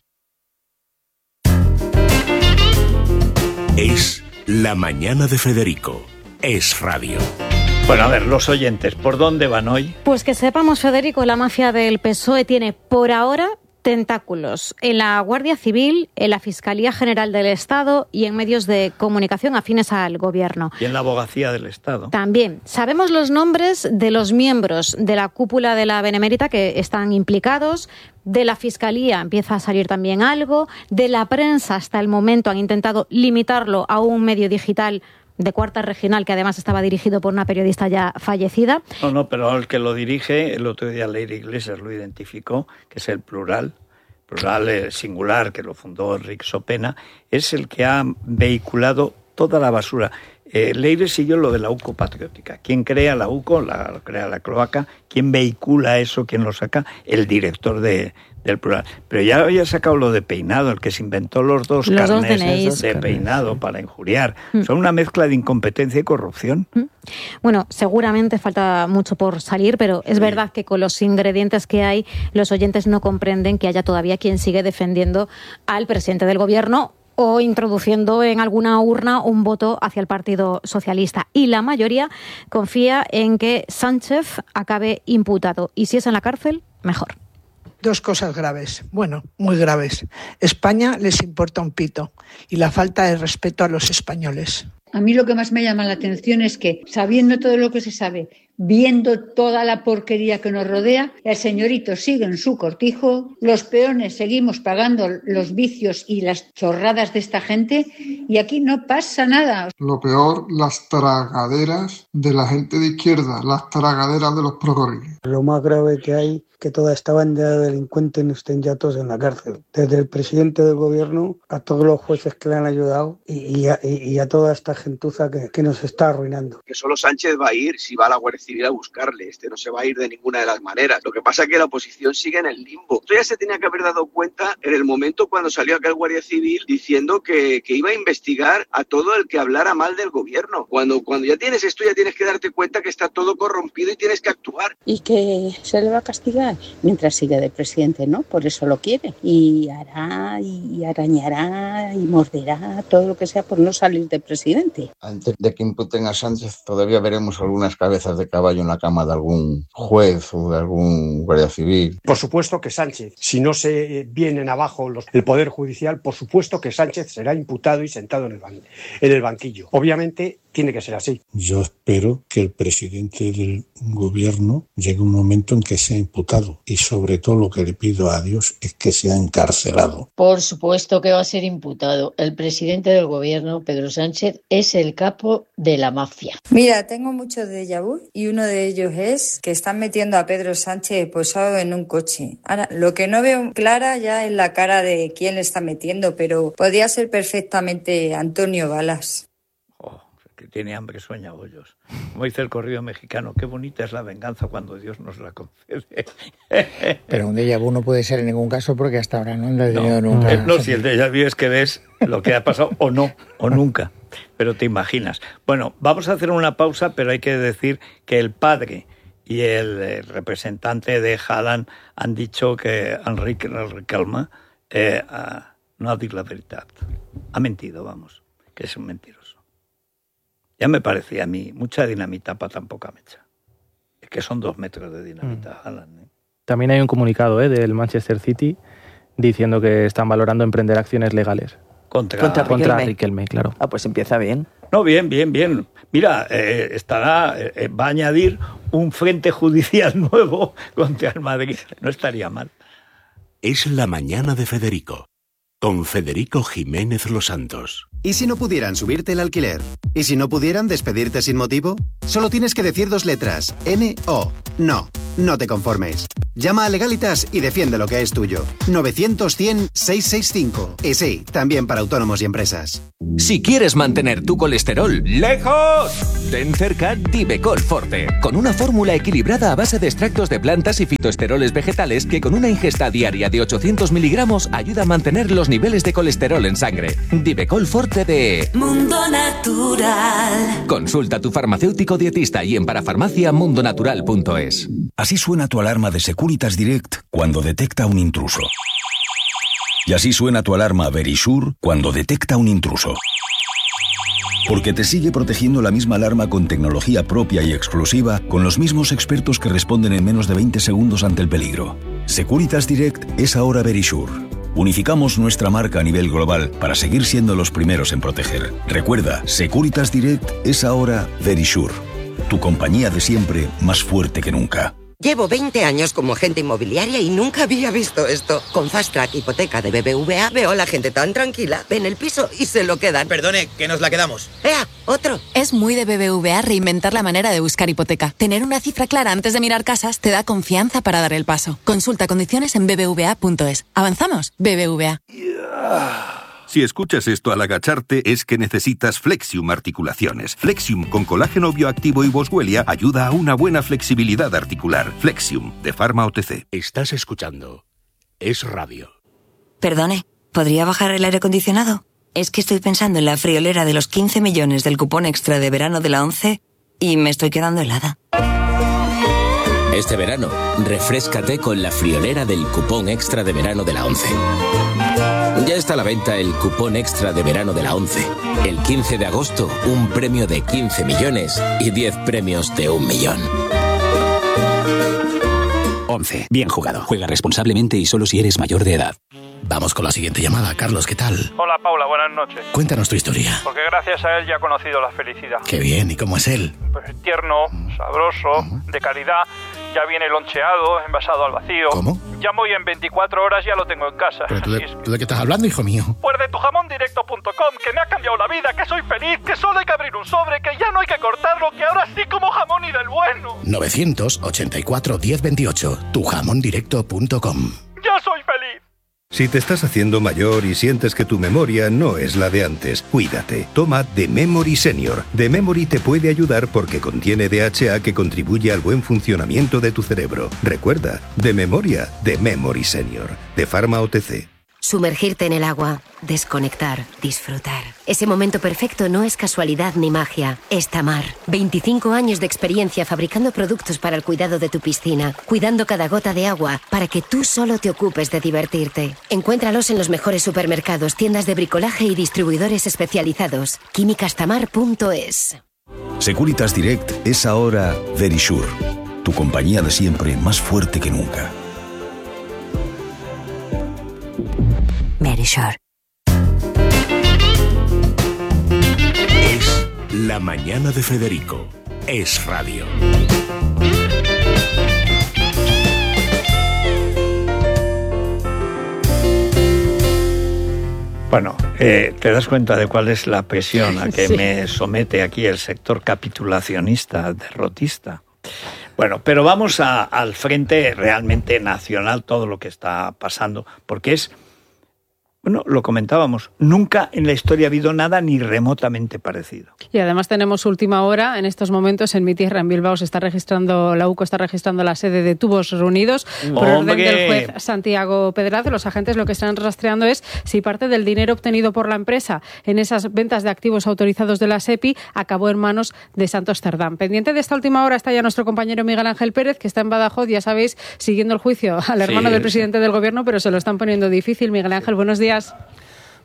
Es La Mañana de Federico. Es Radio. Bueno, a ver, los oyentes, ¿por dónde van hoy? Pues que sepamos, Federico, la mafia del P S O E tiene por ahora tentáculos en la Guardia Civil, en la Fiscalía General del Estado y en medios de comunicación afines al Gobierno. Y en la Abogacía del Estado. También. Sabemos los nombres de los miembros de la cúpula de la Benemérita que están implicados. De la Fiscalía empieza a salir también algo. De la prensa hasta el momento han intentado limitarlo a un medio digital de Cuarta Regional, que además estaba dirigido por una periodista ya fallecida. No, no, pero el que lo dirige, el otro día Leire Iglesias lo identificó, que es el Plural, Plural eh, singular, que lo fundó Enrique Sopena, es el que ha vehiculado toda la basura. Eh, Leire siguió lo de la U C O patriótica. ¿Quién crea la U C O? La crea la cloaca. ¿Quién vehicula eso? ¿Quién lo saca? El director de, del Plural. Pero ya había sacado lo de Peinado, el que se inventó los dos los carnés dos de Peinado para injuriar. Mm. Son una mezcla de incompetencia y corrupción. Mm. Bueno, seguramente falta mucho por salir, pero es sí. verdad que con los ingredientes que hay, los oyentes no comprenden que haya todavía quien sigue defendiendo al presidente del Gobierno o introduciendo en alguna urna un voto hacia el Partido Socialista. Y la mayoría confía en que Sánchez acabe imputado. Y si es en la cárcel, mejor. Dos cosas graves, bueno, muy graves. España les importa un pito y la falta de respeto a los españoles. A mí lo que más me llama la atención es que, sabiendo todo lo que se sabe, viendo toda la porquería que nos rodea, el señorito sigue en su cortijo, los peones seguimos pagando los vicios y las chorradas de esta gente y aquí no pasa nada. Lo peor, las tragaderas de la gente de izquierda, las tragaderas de los progres. Lo más grave que hay, que toda esta banda de delincuentes estén ya todos en la cárcel. Desde el presidente del gobierno a todos los jueces que le han ayudado y, y, a, y a toda esta gentuza que, que nos está arruinando. Que solo Sánchez va a ir si va a la Guardia Civil a buscarle. Este no se va a ir de ninguna de las maneras. Lo que pasa es que la oposición sigue en el limbo. Esto ya se tenía que haber dado cuenta en el momento cuando salió aquel Guardia Civil diciendo que, que iba a investigar a todo el que hablara mal del gobierno. Cuando, cuando ya tienes esto, ya tienes que darte cuenta que está todo corrompido y tienes que actuar. Y que se le va a castigar mientras siga de presidente, ¿no? Por eso lo quiere. Y hará, y arañará, y morderá, todo lo que sea por no salir de presidente. Antes de que imputen a Sánchez, todavía veremos algunas cabezas de caballo en la cama de algún juez o de algún guardia civil. Por supuesto que Sánchez, si no se vienen abajo los, el Poder Judicial, por supuesto que Sánchez será imputado y sentado en el, ban, en el banquillo. Obviamente tiene que ser así. Yo espero que el presidente del gobierno llegue un momento en que sea imputado y sobre todo lo que le pido a Dios es que sea encarcelado. Por supuesto que va a ser imputado. El presidente del gobierno, Pedro Sánchez, es el capo de la mafia. Mira, tengo muchos déjà vu y uno de ellos es que están metiendo a Pedro Sánchez posado en un coche. Ahora, lo que no veo clara ya es la cara de quién le está metiendo, pero podría ser perfectamente Antonio Balas. Que tiene hambre sueña bollos. Como dice el corrido mexicano, qué bonita es la venganza cuando Dios nos la concede. Pero un déjà vu no puede ser en ningún caso porque hasta ahora no lo he tenido no, nunca. No, si el déjà vu es que ves lo que ha pasado o no, o nunca, pero te imaginas. Bueno, vamos a hacer una pausa, pero hay que decir que el padre y el, el representante de Haaland han dicho que Enrique Recalma eh, no ha dicho la verdad. Ha mentido, vamos, que es un mentiroso. Ya me parecía a mí mucha dinamita para tan poca mecha. Es que son dos metros de dinamita, mm. Haaland, ¿eh? También hay un comunicado ¿eh? del Manchester City diciendo que están valorando emprender acciones legales. Contra, contra, Riquelme. contra Riquelme, claro. Ah, pues empieza bien. No, bien, bien, bien. Mira, eh, estará, eh, va a añadir un frente judicial nuevo contra el Madrid. No estaría mal. Es la mañana de Federico, con Federico Jiménez Los Santos. ¿Y si no pudieran subirte el alquiler? ¿Y si no pudieran despedirte sin motivo? Solo tienes que decir dos letras. N O. No. No te conformes. Llama a Legalitas y defiende lo que es tuyo. novecientos cien seiscientos sesenta y cinco. Y sí, también para autónomos y empresas. Si quieres mantener tu colesterol lejos, ten cerca Divecol Forte, con una fórmula equilibrada a base de extractos de plantas y fitoesteroles vegetales que con una ingesta diaria de ochocientos miligramos ayuda a mantener los niveles de colesterol en sangre. Divecol Forte de Mundo Natural. Consulta a tu farmacéutico dietista y en parafarmacia mundonatural punto es. Así suena tu alarma de Securitas Direct cuando detecta un intruso. Y así suena tu alarma Verisure cuando detecta un intruso. Porque te sigue protegiendo la misma alarma con tecnología propia y exclusiva, con los mismos expertos que responden en menos de veinte segundos ante el peligro. Securitas Direct es ahora Verisure. Unificamos nuestra marca a nivel global para seguir siendo los primeros en proteger. Recuerda, Securitas Direct es ahora Verisure. Tu compañía de siempre, más fuerte que nunca. Llevo veinte años como agente inmobiliaria y nunca había visto esto. Con Fast Track Hipoteca de B B V A veo a la gente tan tranquila. Ven el piso y se lo quedan. Perdone, que nos la quedamos. ¡Ea! ¡Otro! Es muy de B B V A reinventar la manera de buscar hipoteca. Tener una cifra clara antes de mirar casas te da confianza para dar el paso. Consulta condiciones en b b v a punto es. ¿Avanzamos? B B V A. Si escuchas esto al agacharte es que necesitas Flexium Articulaciones. Flexium con colágeno bioactivo y boswellia ayuda a una buena flexibilidad articular. Flexium, de Pharma O T C. Estás escuchando Es Radio. Perdone, ¿podría bajar el aire acondicionado? Es que estoy pensando en la friolera de los quince millones del cupón extra de verano de la ONCE y me estoy quedando helada. Este verano, refréscate con la friolera del cupón extra de verano de la ONCE. Ya está a la venta el cupón extra de verano de la ONCE. El quince de agosto, un premio de quince millones y diez premios de un millón. ONCE. Bien jugado. Juega responsablemente y solo si eres mayor de edad. Vamos con la siguiente llamada. Carlos, ¿qué tal? Hola, Paula. Buenas noches. Cuéntanos tu historia. Porque gracias a él ya he conocido la felicidad. Qué bien. ¿Y cómo es él? Pues tierno, sabroso, uh-huh. de calidad. Ya viene loncheado, envasado al vacío. ¿Cómo? Llamo y en veinticuatro horas ya lo tengo en casa. ¿Pero tú de, es que... ¿tú de qué estás hablando, hijo mío? Pues de tu jamón directo punto com, que me ha cambiado la vida, que soy feliz, que solo hay que abrir un sobre, que ya no hay que cortarlo, que ahora sí como jamón y del bueno. novecientos ochenta y cuatro diez veintiocho. tu jamón directo punto com. ¡Ya soy feliz! Si te estás haciendo mayor y sientes que tu memoria no es la de antes, cuídate. Toma The Memory Senior. The Memory te puede ayudar porque contiene D H A que contribuye al buen funcionamiento de tu cerebro. Recuerda, de memoria, The Memory Senior. De Pharma O T C. Sumergirte en el agua, desconectar, disfrutar. Ese momento perfecto no es casualidad ni magia, es Tamar. veinticinco años de experiencia fabricando productos para el cuidado de tu piscina, cuidando cada gota de agua para que tú solo te ocupes de divertirte. Encuéntralos en los mejores supermercados, tiendas de bricolaje y distribuidores especializados. químicas tamar punto es. Securitas Direct es ahora Verisure. Tu compañía de siempre, más fuerte que nunca. Verisure. Es La Mañana de Federico. Es Radio. Bueno, eh, te das cuenta de cuál es la presión a que sí. me somete aquí el sector capitulacionista, derrotista. Bueno, pero vamos a, al frente realmente nacional, todo lo que está pasando, porque es, bueno, lo comentábamos, nunca en la historia ha habido nada ni remotamente parecido. Y además tenemos última hora, en estos momentos en mi tierra, en Bilbao, se está registrando, la U C O está registrando la sede de Tubos Reunidos, por orden del juez Santiago Pedraza. Los agentes lo que están rastreando es si parte del dinero obtenido por la empresa en esas ventas de activos autorizados de la SEPI acabó en manos de Santos Cerdán. Pendiente de esta última hora está ya nuestro compañero Miguel Ángel Pérez, que está en Badajoz, ya sabéis, siguiendo el juicio al hermano sí, del presidente sí. del gobierno, pero se lo están poniendo difícil. Miguel Ángel, buenos días.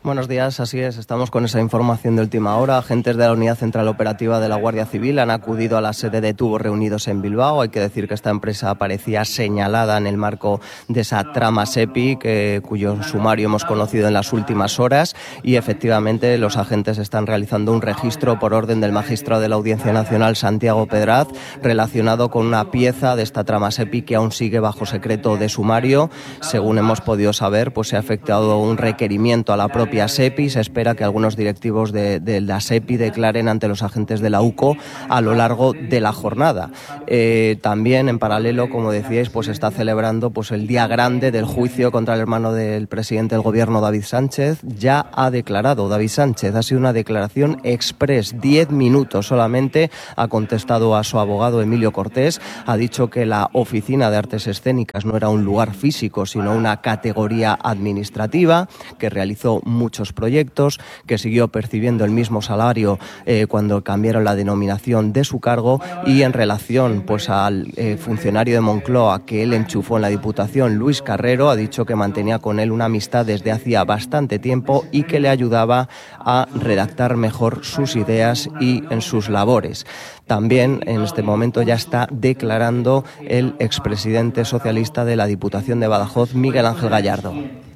Buenos días, así es, estamos con esa información de última hora. Agentes de la Unidad Central Operativa de la Guardia Civil han acudido a la sede de Tubos Reunidos en Bilbao. Hay que decir que esta empresa aparecía señalada en el marco de esa trama SEPI, que, cuyo sumario hemos conocido en las últimas horas, y efectivamente los agentes están realizando un registro por orden del magistrado de la Audiencia Nacional, Santiago Pedraz, relacionado con una pieza de esta trama SEPI que aún sigue bajo secreto de sumario. Según hemos podido saber, pues se ha efectuado un requerimiento a la propia SEPI. Se espera que algunos directivos de, de la SEPI declaren ante los agentes de la U C O a lo largo de la jornada. Eh, también, en paralelo, como decíais, pues se está celebrando pues el día grande del juicio contra el hermano del presidente del gobierno, David Sánchez. Ya ha declarado David Sánchez, ha sido una declaración express, diez minutos solamente. Ha contestado a su abogado Emilio Cortés, ha dicho que la Oficina de Artes Escénicas no era un lugar físico, sino una categoría administrativa, que realizó muchos proyectos, que siguió percibiendo el mismo salario eh, cuando cambiaron la denominación de su cargo, y en relación pues al eh, funcionario de Moncloa que él enchufó en la Diputación, Luis Carrero, ha dicho que mantenía con él una amistad desde hacía bastante tiempo y que le ayudaba a redactar mejor sus ideas y en sus labores. También en este momento ya está declarando el expresidente socialista de la Diputación de Badajoz, Miguel Ángel Gallardo.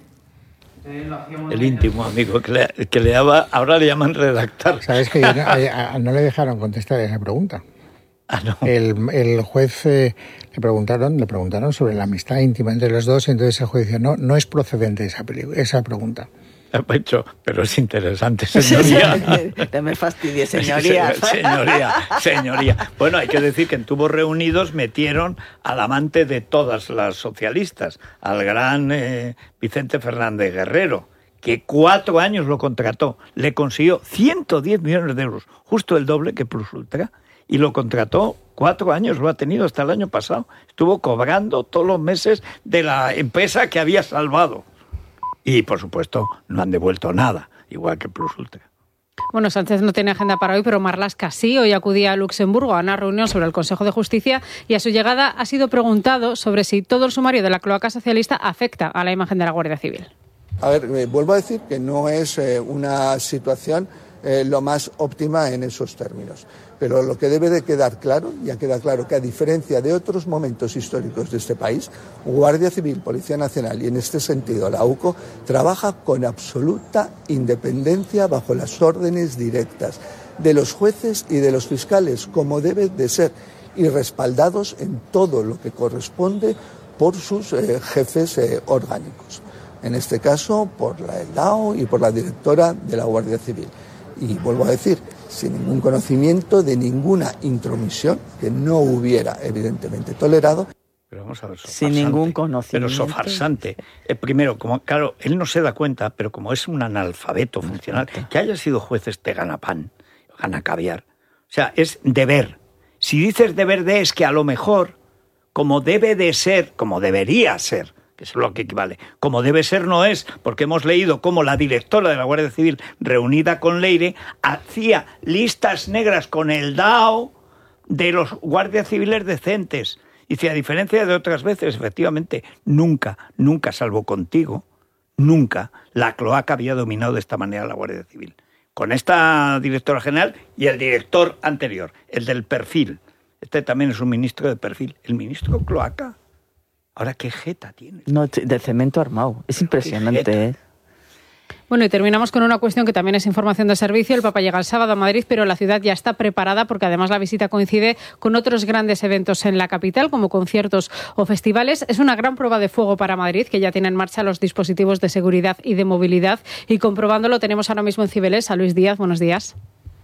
El íntimo amigo que le, que le daba, ahora le llaman redactar. Sabes que no, a, a, no le dejaron contestar esa pregunta. Ah, no. El, el juez eh, le preguntaron, le preguntaron sobre la amistad íntima entre los dos, y entonces el juez dijo no, no es procedente esa, esa pregunta. Pecho, pero es interesante, señoría. No me fastidie, señoría. Señoría, señoría. Bueno, hay que decir que en Tubos Reunidos metieron al amante de todas las socialistas, al gran eh, Vicente Fernández Guerrero, que cuatro años lo contrató. Le consiguió ciento diez millones de euros, justo el doble que Plus Ultra, y lo contrató cuatro años, lo ha tenido hasta el año pasado. Estuvo cobrando todos los meses de la empresa que había salvado. Y, por supuesto, no han devuelto nada, igual que Plus Ultra. Bueno, Sánchez no tiene agenda para hoy, pero Marlaska sí. Hoy acudía a Luxemburgo a una reunión sobre el Consejo de Justicia, y a su llegada ha sido preguntado sobre si todo el sumario de la cloaca socialista afecta a la imagen de la Guardia Civil. A ver, eh, vuelvo a decir que no es eh, una situación eh, lo más óptima en esos términos. Pero lo que debe de quedar claro, ya queda claro que a diferencia de otros momentos históricos de este país, Guardia Civil, Policía Nacional y en este sentido la U C O trabaja con absoluta independencia bajo las órdenes directas de los jueces y de los fiscales, como debe de ser, y respaldados en todo lo que corresponde por sus eh, jefes eh, orgánicos. En este caso, por la E L D A O y por la directora de la Guardia Civil. Y vuelvo a decir, sin ningún conocimiento de ninguna intromisión que no hubiera evidentemente tolerado. Pero vamos a ver, sin ningún conocimiento. Pero sofarsante. Eh, primero, como claro, él no se da cuenta, pero como es un analfabeto funcional, que haya sido juez este gana pan, gana caviar. O sea, es deber. Si dices deber de, es que a lo mejor, como debe de ser, como debería ser, que es lo que equivale, como debe ser no es, porque hemos leído cómo la directora de la Guardia Civil, reunida con Leire, hacía listas negras con el D A O de los guardias civiles decentes. Y si a diferencia de otras veces, efectivamente, nunca, nunca, salvo contigo, nunca la cloaca había dominado de esta manera la Guardia Civil. Con esta directora general y el director anterior, el del perfil. Este también es un ministro de perfil. El ministro cloaca. Ahora, ¿qué jeta tiene? No, de cemento armado. Es impresionante, ¿eh? Bueno, y terminamos con una cuestión que también es información de servicio. El Papa llega el sábado a Madrid, pero la ciudad ya está preparada porque además la visita coincide con otros grandes eventos en la capital, como conciertos o festivales. Es una gran prueba de fuego para Madrid, que ya tiene en marcha los dispositivos de seguridad y de movilidad. Y comprobándolo tenemos ahora mismo en Cibeles a Luis Díaz. Buenos días.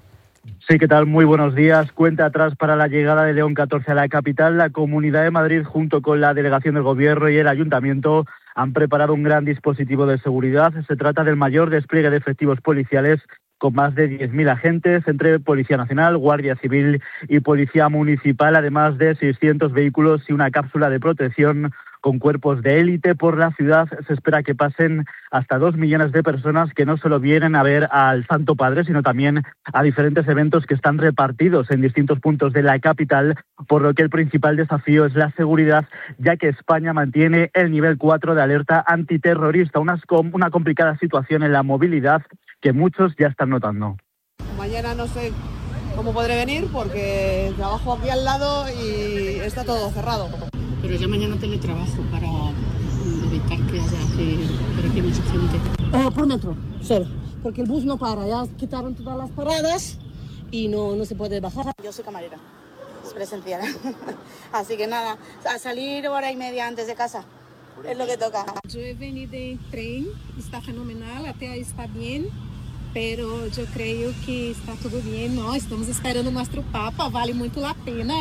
Sí, ¿qué tal? Muy buenos días. Cuenta atrás para la llegada de León catorce a la capital. La Comunidad de Madrid, junto con la delegación del Gobierno y el Ayuntamiento, han preparado un gran dispositivo de seguridad. Se trata del mayor despliegue de efectivos policiales, con más de diez mil agentes entre Policía Nacional, Guardia Civil y Policía Municipal, además de seiscientos vehículos y una cápsula de protección con cuerpos de élite por la ciudad. Se espera que pasen hasta dos millones de personas que no solo vienen a ver al Santo Padre, sino también a diferentes eventos que están repartidos en distintos puntos de la capital, por lo que el principal desafío es la seguridad, ya que España mantiene el nivel cuatro de alerta antiterrorista, una, una complicada situación en la movilidad que muchos ya están notando. Mañana no sé cómo podré venir porque trabajo aquí al lado y está todo cerrado. Pero ya mañana teletrabajo para evitar que haya que, que haya mucha gente. Uh, por dentro, solo, porque el bus no para, ya quitaron todas las paradas y no, no se puede bajar. Yo soy camarera, es presencial, así que nada, a salir hora y media antes de casa, es lo que toca. Yo he venido en tren, está fenomenal, até ahí está bien. Pero yo creo que está todo bien, ¿no? Estamos esperando nuestro Papa, vale mucho la pena.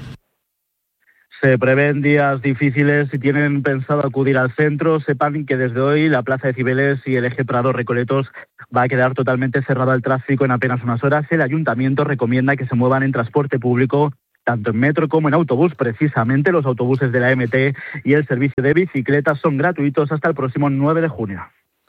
Se prevén días difíciles. Si tienen pensado acudir al centro, sepan que desde hoy la Plaza de Cibeles y el eje Prado-Recoletos va a quedar totalmente cerrado al tráfico en apenas unas horas. El Ayuntamiento recomienda que se muevan en transporte público, tanto en metro como en autobús. Precisamente los autobuses de la M T y el servicio de bicicletas son gratuitos hasta el próximo nueve de junio.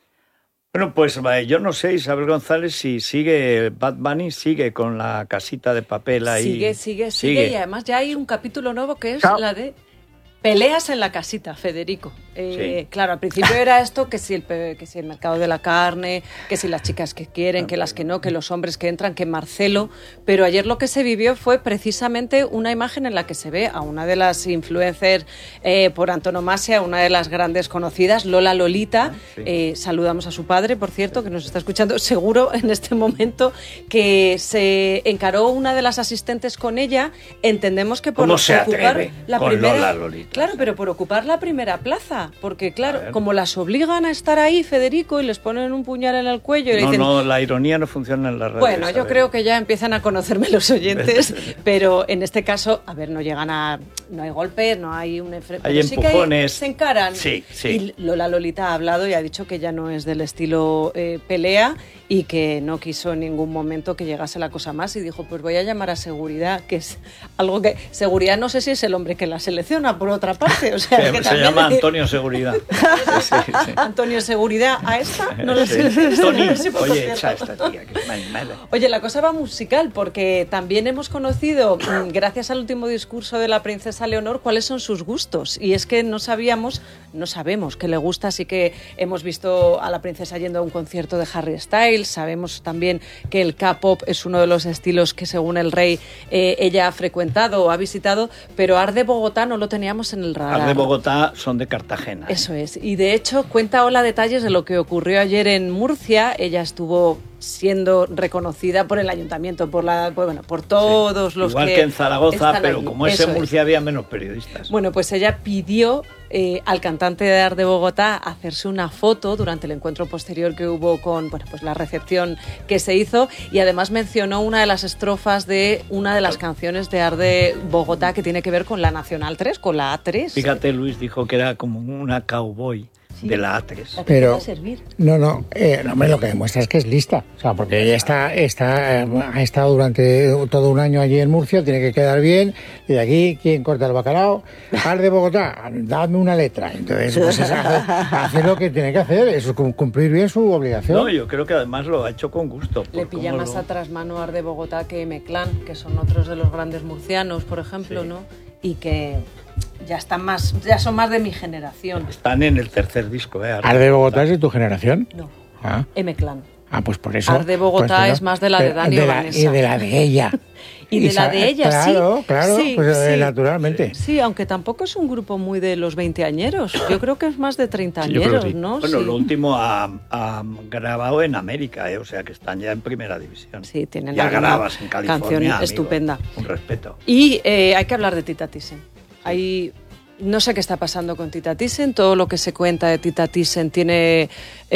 Bueno, pues yo no sé, Isabel González, si sigue Bad Bunny, sigue con la casita de papel ahí. Sigue, sigue, sigue, sigue. Y además ya hay un capítulo nuevo que es Chao. la de peleas en la casita, Federico. Eh, sí. Claro, al principio era esto, que si, el, que si el mercado de la carne, que si las chicas que quieren, que las que no, que los hombres que entran, que Marcelo. Pero ayer lo que se vivió fue precisamente una imagen en la que se ve a una de las influencers eh, por antonomasia, una de las grandes conocidas, Lola Lolita. Ah, sí. eh, saludamos a su padre, por cierto, que nos está escuchando seguro en este momento, que se encaró una de las asistentes con ella. Entendemos que por ¿Cómo se ocupar atreve la con primera, Lola Lolita? Claro, pero por ocupar la primera plaza. Porque claro, como las obligan a estar ahí, Federico, y les ponen un puñal en el cuello y le no, dicen... No, la ironía no funciona en la radio. Bueno, yo creo que ya empiezan a conocerme los oyentes, pero en este caso, a ver, no llegan a... No hay golpes, no hay un... Enfre... Hay sí empujones. Que hay, se encaran. Sí, sí. Y Lola Lolita ha hablado y ha dicho que ya no es del estilo eh, pelea y que no quiso en ningún momento que llegase la cosa más y dijo, pues voy a llamar a seguridad, que es algo que... Seguridad no sé si es el hombre que la selecciona, por otra parte. O sea, se, que se llama Antonio Seguridad. Sí, sí. Antonio Seguridad, a esta no lo sé. Sí. Tony, oye, echa esta tía, que es mal, mal. Oye, la cosa va musical, porque también hemos conocido, gracias al último discurso de la princesa Leonor, cuáles son sus gustos. Y es que no sabíamos, no sabemos qué le gusta, así que hemos visto a la princesa yendo a un concierto de Harry Styles, sabemos también que el K-pop es uno de los estilos que según el rey eh, ella ha frecuentado o ha visitado, pero Art de Bogotá no lo teníamos en el radar. Art de Bogotá son de Cartagena. Eso es, y de hecho cuenta Ola detalles de lo que ocurrió ayer en Murcia. Ella estuvo siendo reconocida por el ayuntamiento, por la, bueno, por todos sí. los Igual que que en Zaragoza, pero allí. como es en Murcia es. había menos periodistas. Bueno, pues ella pidió eh, al cantante de Art de Bogotá hacerse una foto durante el encuentro posterior que hubo con, bueno, pues la recepción que se hizo, y además mencionó una de las estrofas de una de las canciones de Art de Bogotá que tiene que ver con la Nacional tres, con la A tres. Fíjate, Luis dijo que era como una cowboy. Sí, de la A tres. Pero, no, no, eh, no, me lo que demuestra es que es lista. O sea, porque ella está, está, eh, ha estado durante todo un año allí en Murcia, tiene que quedar bien. Y de aquí, ¿quién corta el bacalao? Art de Bogotá, dame una letra. Entonces, pues es hacer, hacer lo que tiene que hacer, es cumplir bien su obligación. No, yo creo que además lo ha hecho con gusto. Le pilla más lo... atrás mano Art de Bogotá que M-Clan, que son otros de los grandes murcianos, por ejemplo, sí. ¿no? Y que... ya están más, ya son más de mi generación. Están en el tercer disco, ¿eh? ¿Art de Bogotá es de tu generación? No. Ah. M-Clan. Ah, pues por eso. Art de Bogotá pues, es más de la de Dani de o la, Vanessa. Y de la de ella. y de y la de ella, claro, sí. Claro, claro, sí, pues sí. naturalmente. Sí, aunque tampoco es un grupo muy de los veinteañeros. Yo creo que es más de treintañeros, sí, sí. ¿no? Bueno, sí. lo último ha, ha grabado en América, ¿eh? O sea que están ya en primera división. Sí, tienen ya una grabas en California, canción amigo, estupenda. Un respeto. Y eh, hay que hablar de Tita Thyssen. Hay... No sé qué está pasando con Tita Thyssen. Todo lo que se cuenta de Tita Thyssen tiene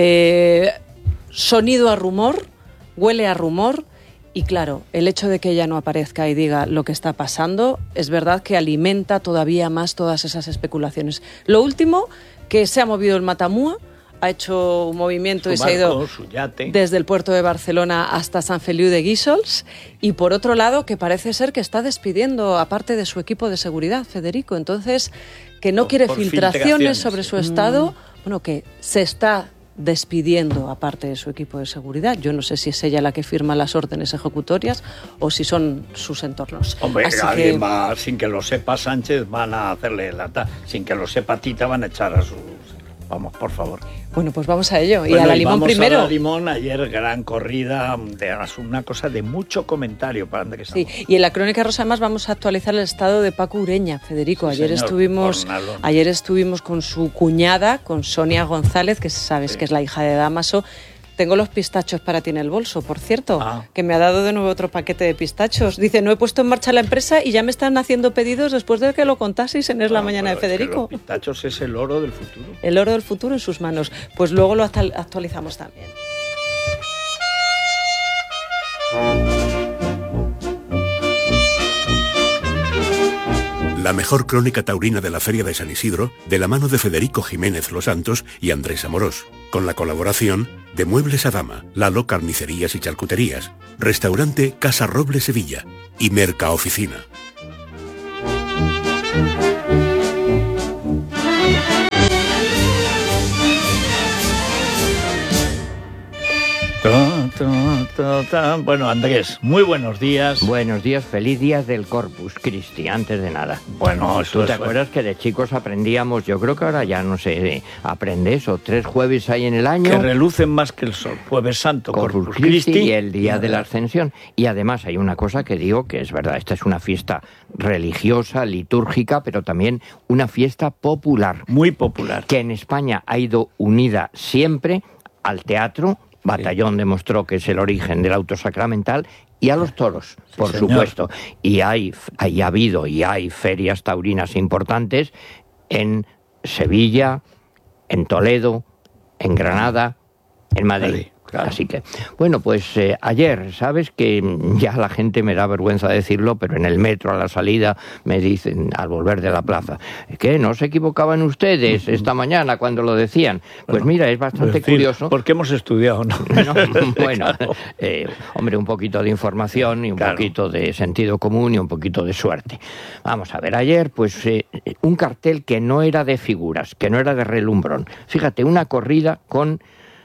eh, sonido a rumor, huele a rumor. Y claro, el hecho de que ella no aparezca y diga lo que está pasando, es verdad que alimenta todavía más todas esas especulaciones. Lo último, que se ha movido el Matamua ha hecho un movimiento su y se ha ido barco, su yate. desde el puerto de Barcelona hasta Sant Feliu de Guíxols, y por otro lado que parece ser que está despidiendo a parte de su equipo de seguridad, Federico, entonces que no por, quiere por filtraciones, filtraciones sobre sí. su estado, mm. bueno, que se está despidiendo a parte de su equipo de seguridad. Yo no sé si es ella la que firma las órdenes ejecutorias o si son sus entornos. Hombre, Así alguien que... va, sin que lo sepa Sánchez, van a hacerle la ta sin que lo sepa Tita, van a echar a sus... Vamos, por favor. Bueno, pues vamos a ello. Bueno, y a la Limón vamos primero. A la Limón, ayer gran corrida, de una cosa de mucho comentario para donde que estamos. Sí, y en la Crónica Rosa además vamos a actualizar el estado de Paco Ureña, Federico. Sí, ayer señor, estuvimos Cornalón. ayer estuvimos con su cuñada, con Sonia González, que sabes sí. que es la hija de Dámaso. Tengo los pistachos para ti en el bolso, por cierto, ah. que me ha dado de nuevo otro paquete de pistachos. Dice, no he puesto en marcha la empresa y ya me están haciendo pedidos después de que lo contaseis en Es la Mañana de Federico. Es que los pistachos es el oro del futuro. El oro del futuro en sus manos. Pues luego lo actualizamos también. La mejor crónica taurina de la Feria de San Isidro, de la mano de Federico Jiménez Los Santos y Andrés Amorós, con la colaboración de Muebles Adama, Lalo Carnicerías y Charcuterías, Restaurante Casa Roble Sevilla y Mercaoficina. Bueno, Andrés, muy buenos días. Buenos días, feliz día del Corpus Christi, antes de nada. Bueno, ¿Tú te acuerdas que de chicos aprendíamos? Yo creo que ahora ya no sé, aprende eso, tres jueves hay en el año. Que relucen más que el sol, Jueves Santo, Corpus, Corpus Christi, Christi y el día de la Ascensión. Y además hay una cosa que digo que es verdad, esta es una fiesta religiosa, litúrgica, pero también una fiesta popular. Muy popular. Que en España ha ido unida siempre al teatro. Batallón sí. demostró que es el origen del auto sacramental, y a los toros, sí, por señor. supuesto. Y hay, hay ha habido y hay ferias taurinas importantes en Sevilla, en Toledo, en Granada, en Madrid. Madrid. Claro. Así que, bueno, pues eh, ayer, sabes que ya la gente me da vergüenza decirlo, pero en el metro a la salida me dicen, al volver de la plaza, que no se equivocaban ustedes esta mañana cuando lo decían. Pues mira, es bastante decir, curioso. Porque hemos estudiado, ¿no? no bueno, claro. eh, hombre, un poquito de información y un claro. poquito de sentido común y un poquito de suerte. Vamos a ver, ayer, pues eh, un cartel que no era de figuras, que no era de relumbrón. Fíjate, una corrida con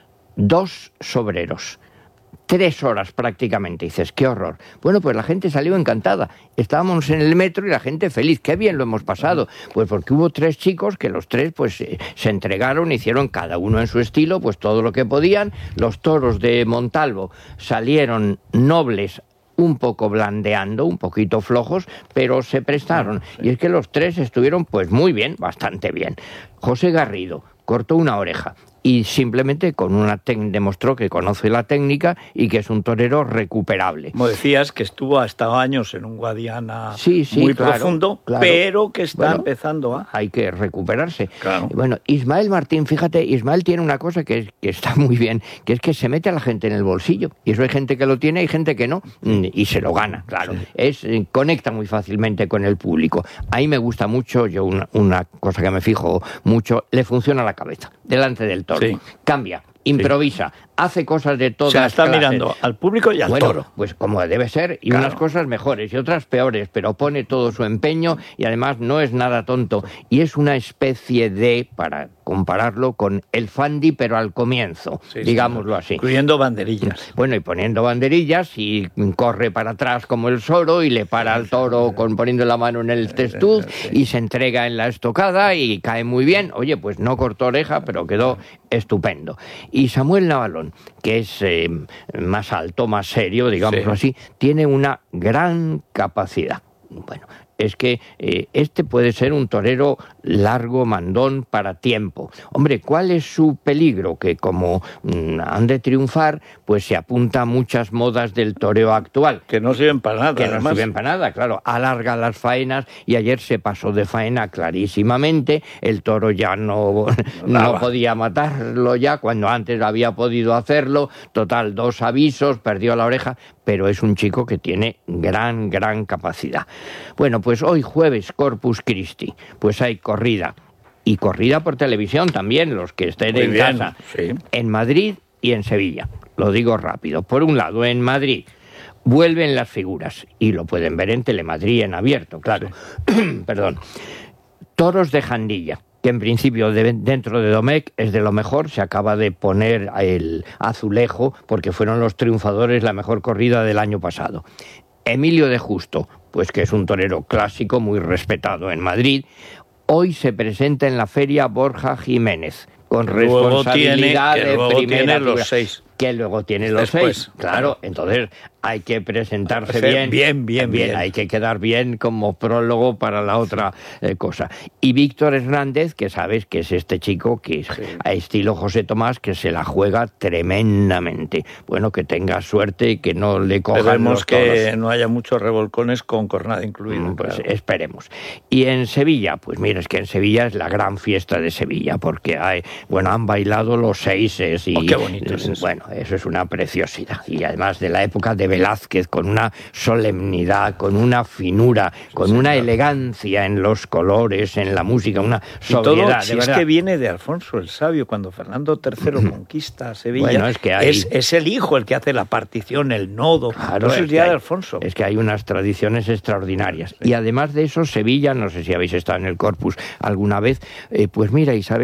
dos sobreros, tres horas prácticamente. Dices, qué horror. Bueno, pues la gente salió encantada. Estábamos en el metro y la gente feliz. Qué bien lo hemos pasado. Pues porque hubo tres chicos que los tres pues eh, se entregaron, hicieron cada uno en su estilo, pues todo lo que podían. Los toros de Montalvo salieron nobles, un poco blandeando, un poquito flojos, pero se prestaron. Y es que los tres estuvieron pues muy bien, bastante bien. José Garrido cortó una oreja y simplemente con una técnica demostró que conoce la técnica y que es un torero recuperable. Como decías, que estuvo hasta años en un Guadiana sí, sí, muy claro, profundo, claro. pero que está bueno, empezando a... Hay que recuperarse. Claro. Bueno, Ismael Martín, fíjate, Ismael tiene una cosa que, que está muy bien, que es que se mete a la gente en el bolsillo. Y eso hay gente que lo tiene, hay gente que no, y se lo gana, claro. Sí. Es conecta muy fácilmente con el público. Ahí me gusta mucho, yo una, una cosa que me fijo mucho, le funciona la cabeza, delante del toro. Sí. Cambia, improvisa, sí. hace cosas de todas las clases. O sea, está clases. mirando al público y al bueno, toro. Pues como debe ser, y claro. unas cosas mejores y otras peores, pero pone todo su empeño y además no es nada tonto. Y es una especie de, para compararlo con el Fandi, pero al comienzo, sí, digámoslo sí. así. Incluyendo banderillas. Bueno, y poniendo banderillas y corre para atrás como el Soro y le para al toro con poniendo la mano en el testuz sí. y se entrega en la estocada y cae muy bien. Oye, pues no cortó oreja, pero quedó estupendo. Y Samuel Navalón, que es eh, más alto, más serio, digámoslo sí. así, tiene una gran capacidad. Bueno, es que eh, este puede ser un torero largo, mandón, para tiempo. Hombre, ¿cuál es su peligro? Que como mmm, han de triunfar, pues se apunta a muchas modas del toreo actual. Que no sirven para nada. Que además. no sirven para nada, claro. Alarga las faenas y ayer se pasó de faena clarísimamente. El toro ya no, no podía matarlo ya, cuando antes había podido hacerlo. Total, dos avisos, perdió la oreja, pero es un chico que tiene gran, gran capacidad. Bueno, pues hoy jueves Corpus Christi, pues hay corrida y corrida por televisión también, los que estén Muy en bien, casa, sí. en Madrid y en Sevilla. Lo digo rápido. Por un lado, en Madrid vuelven las figuras y lo pueden ver en Telemadrid en abierto, claro. Sí. Perdón. Toros de Jandilla, que en principio de, dentro de Domecq es de lo mejor, se acaba de poner el azulejo porque fueron los triunfadores, la mejor corrida del año pasado. Emilio de Justo, pues que es un torero clásico muy respetado en Madrid, hoy se presenta en la feria Borja Jiménez, con luego responsabilidad tiene, que de luego primera tiene los figura, seis. Que luego tiene los Después, seis, claro. Entonces hay que presentarse bien, bien, bien, bien, bien. Hay que quedar bien como prólogo para la otra eh, cosa. Y Víctor Hernández, que sabes que es este chico que es sí. a estilo José Tomás, que se la juega tremendamente. Bueno, que tenga suerte y que no le cojan Esperemos los que toros. no haya muchos revolcones con cornada incluida. Mm, pues claro. esperemos. Y en Sevilla, pues mira, es que en Sevilla es la gran fiesta de Sevilla, porque hay, bueno, han bailado los seises y oh, qué bonito es eso. Bueno, eso es una preciosidad. Y además de la época de Velázquez, con una solemnidad, con una finura, con sí, una señor. elegancia en los colores, en la música, una sobriedad. Y todo, si de es verdad. que viene de Alfonso el Sabio, cuando Fernando tercero conquista Sevilla, bueno, es, que hay... es, es el hijo el que hace la partición, el nodo, claro, eso es, es ya hay, de Alfonso. Es que hay unas tradiciones extraordinarias. Sí. Y además de eso, Sevilla, no sé si habéis estado en el Corpus alguna vez, eh, pues mira, Isabel,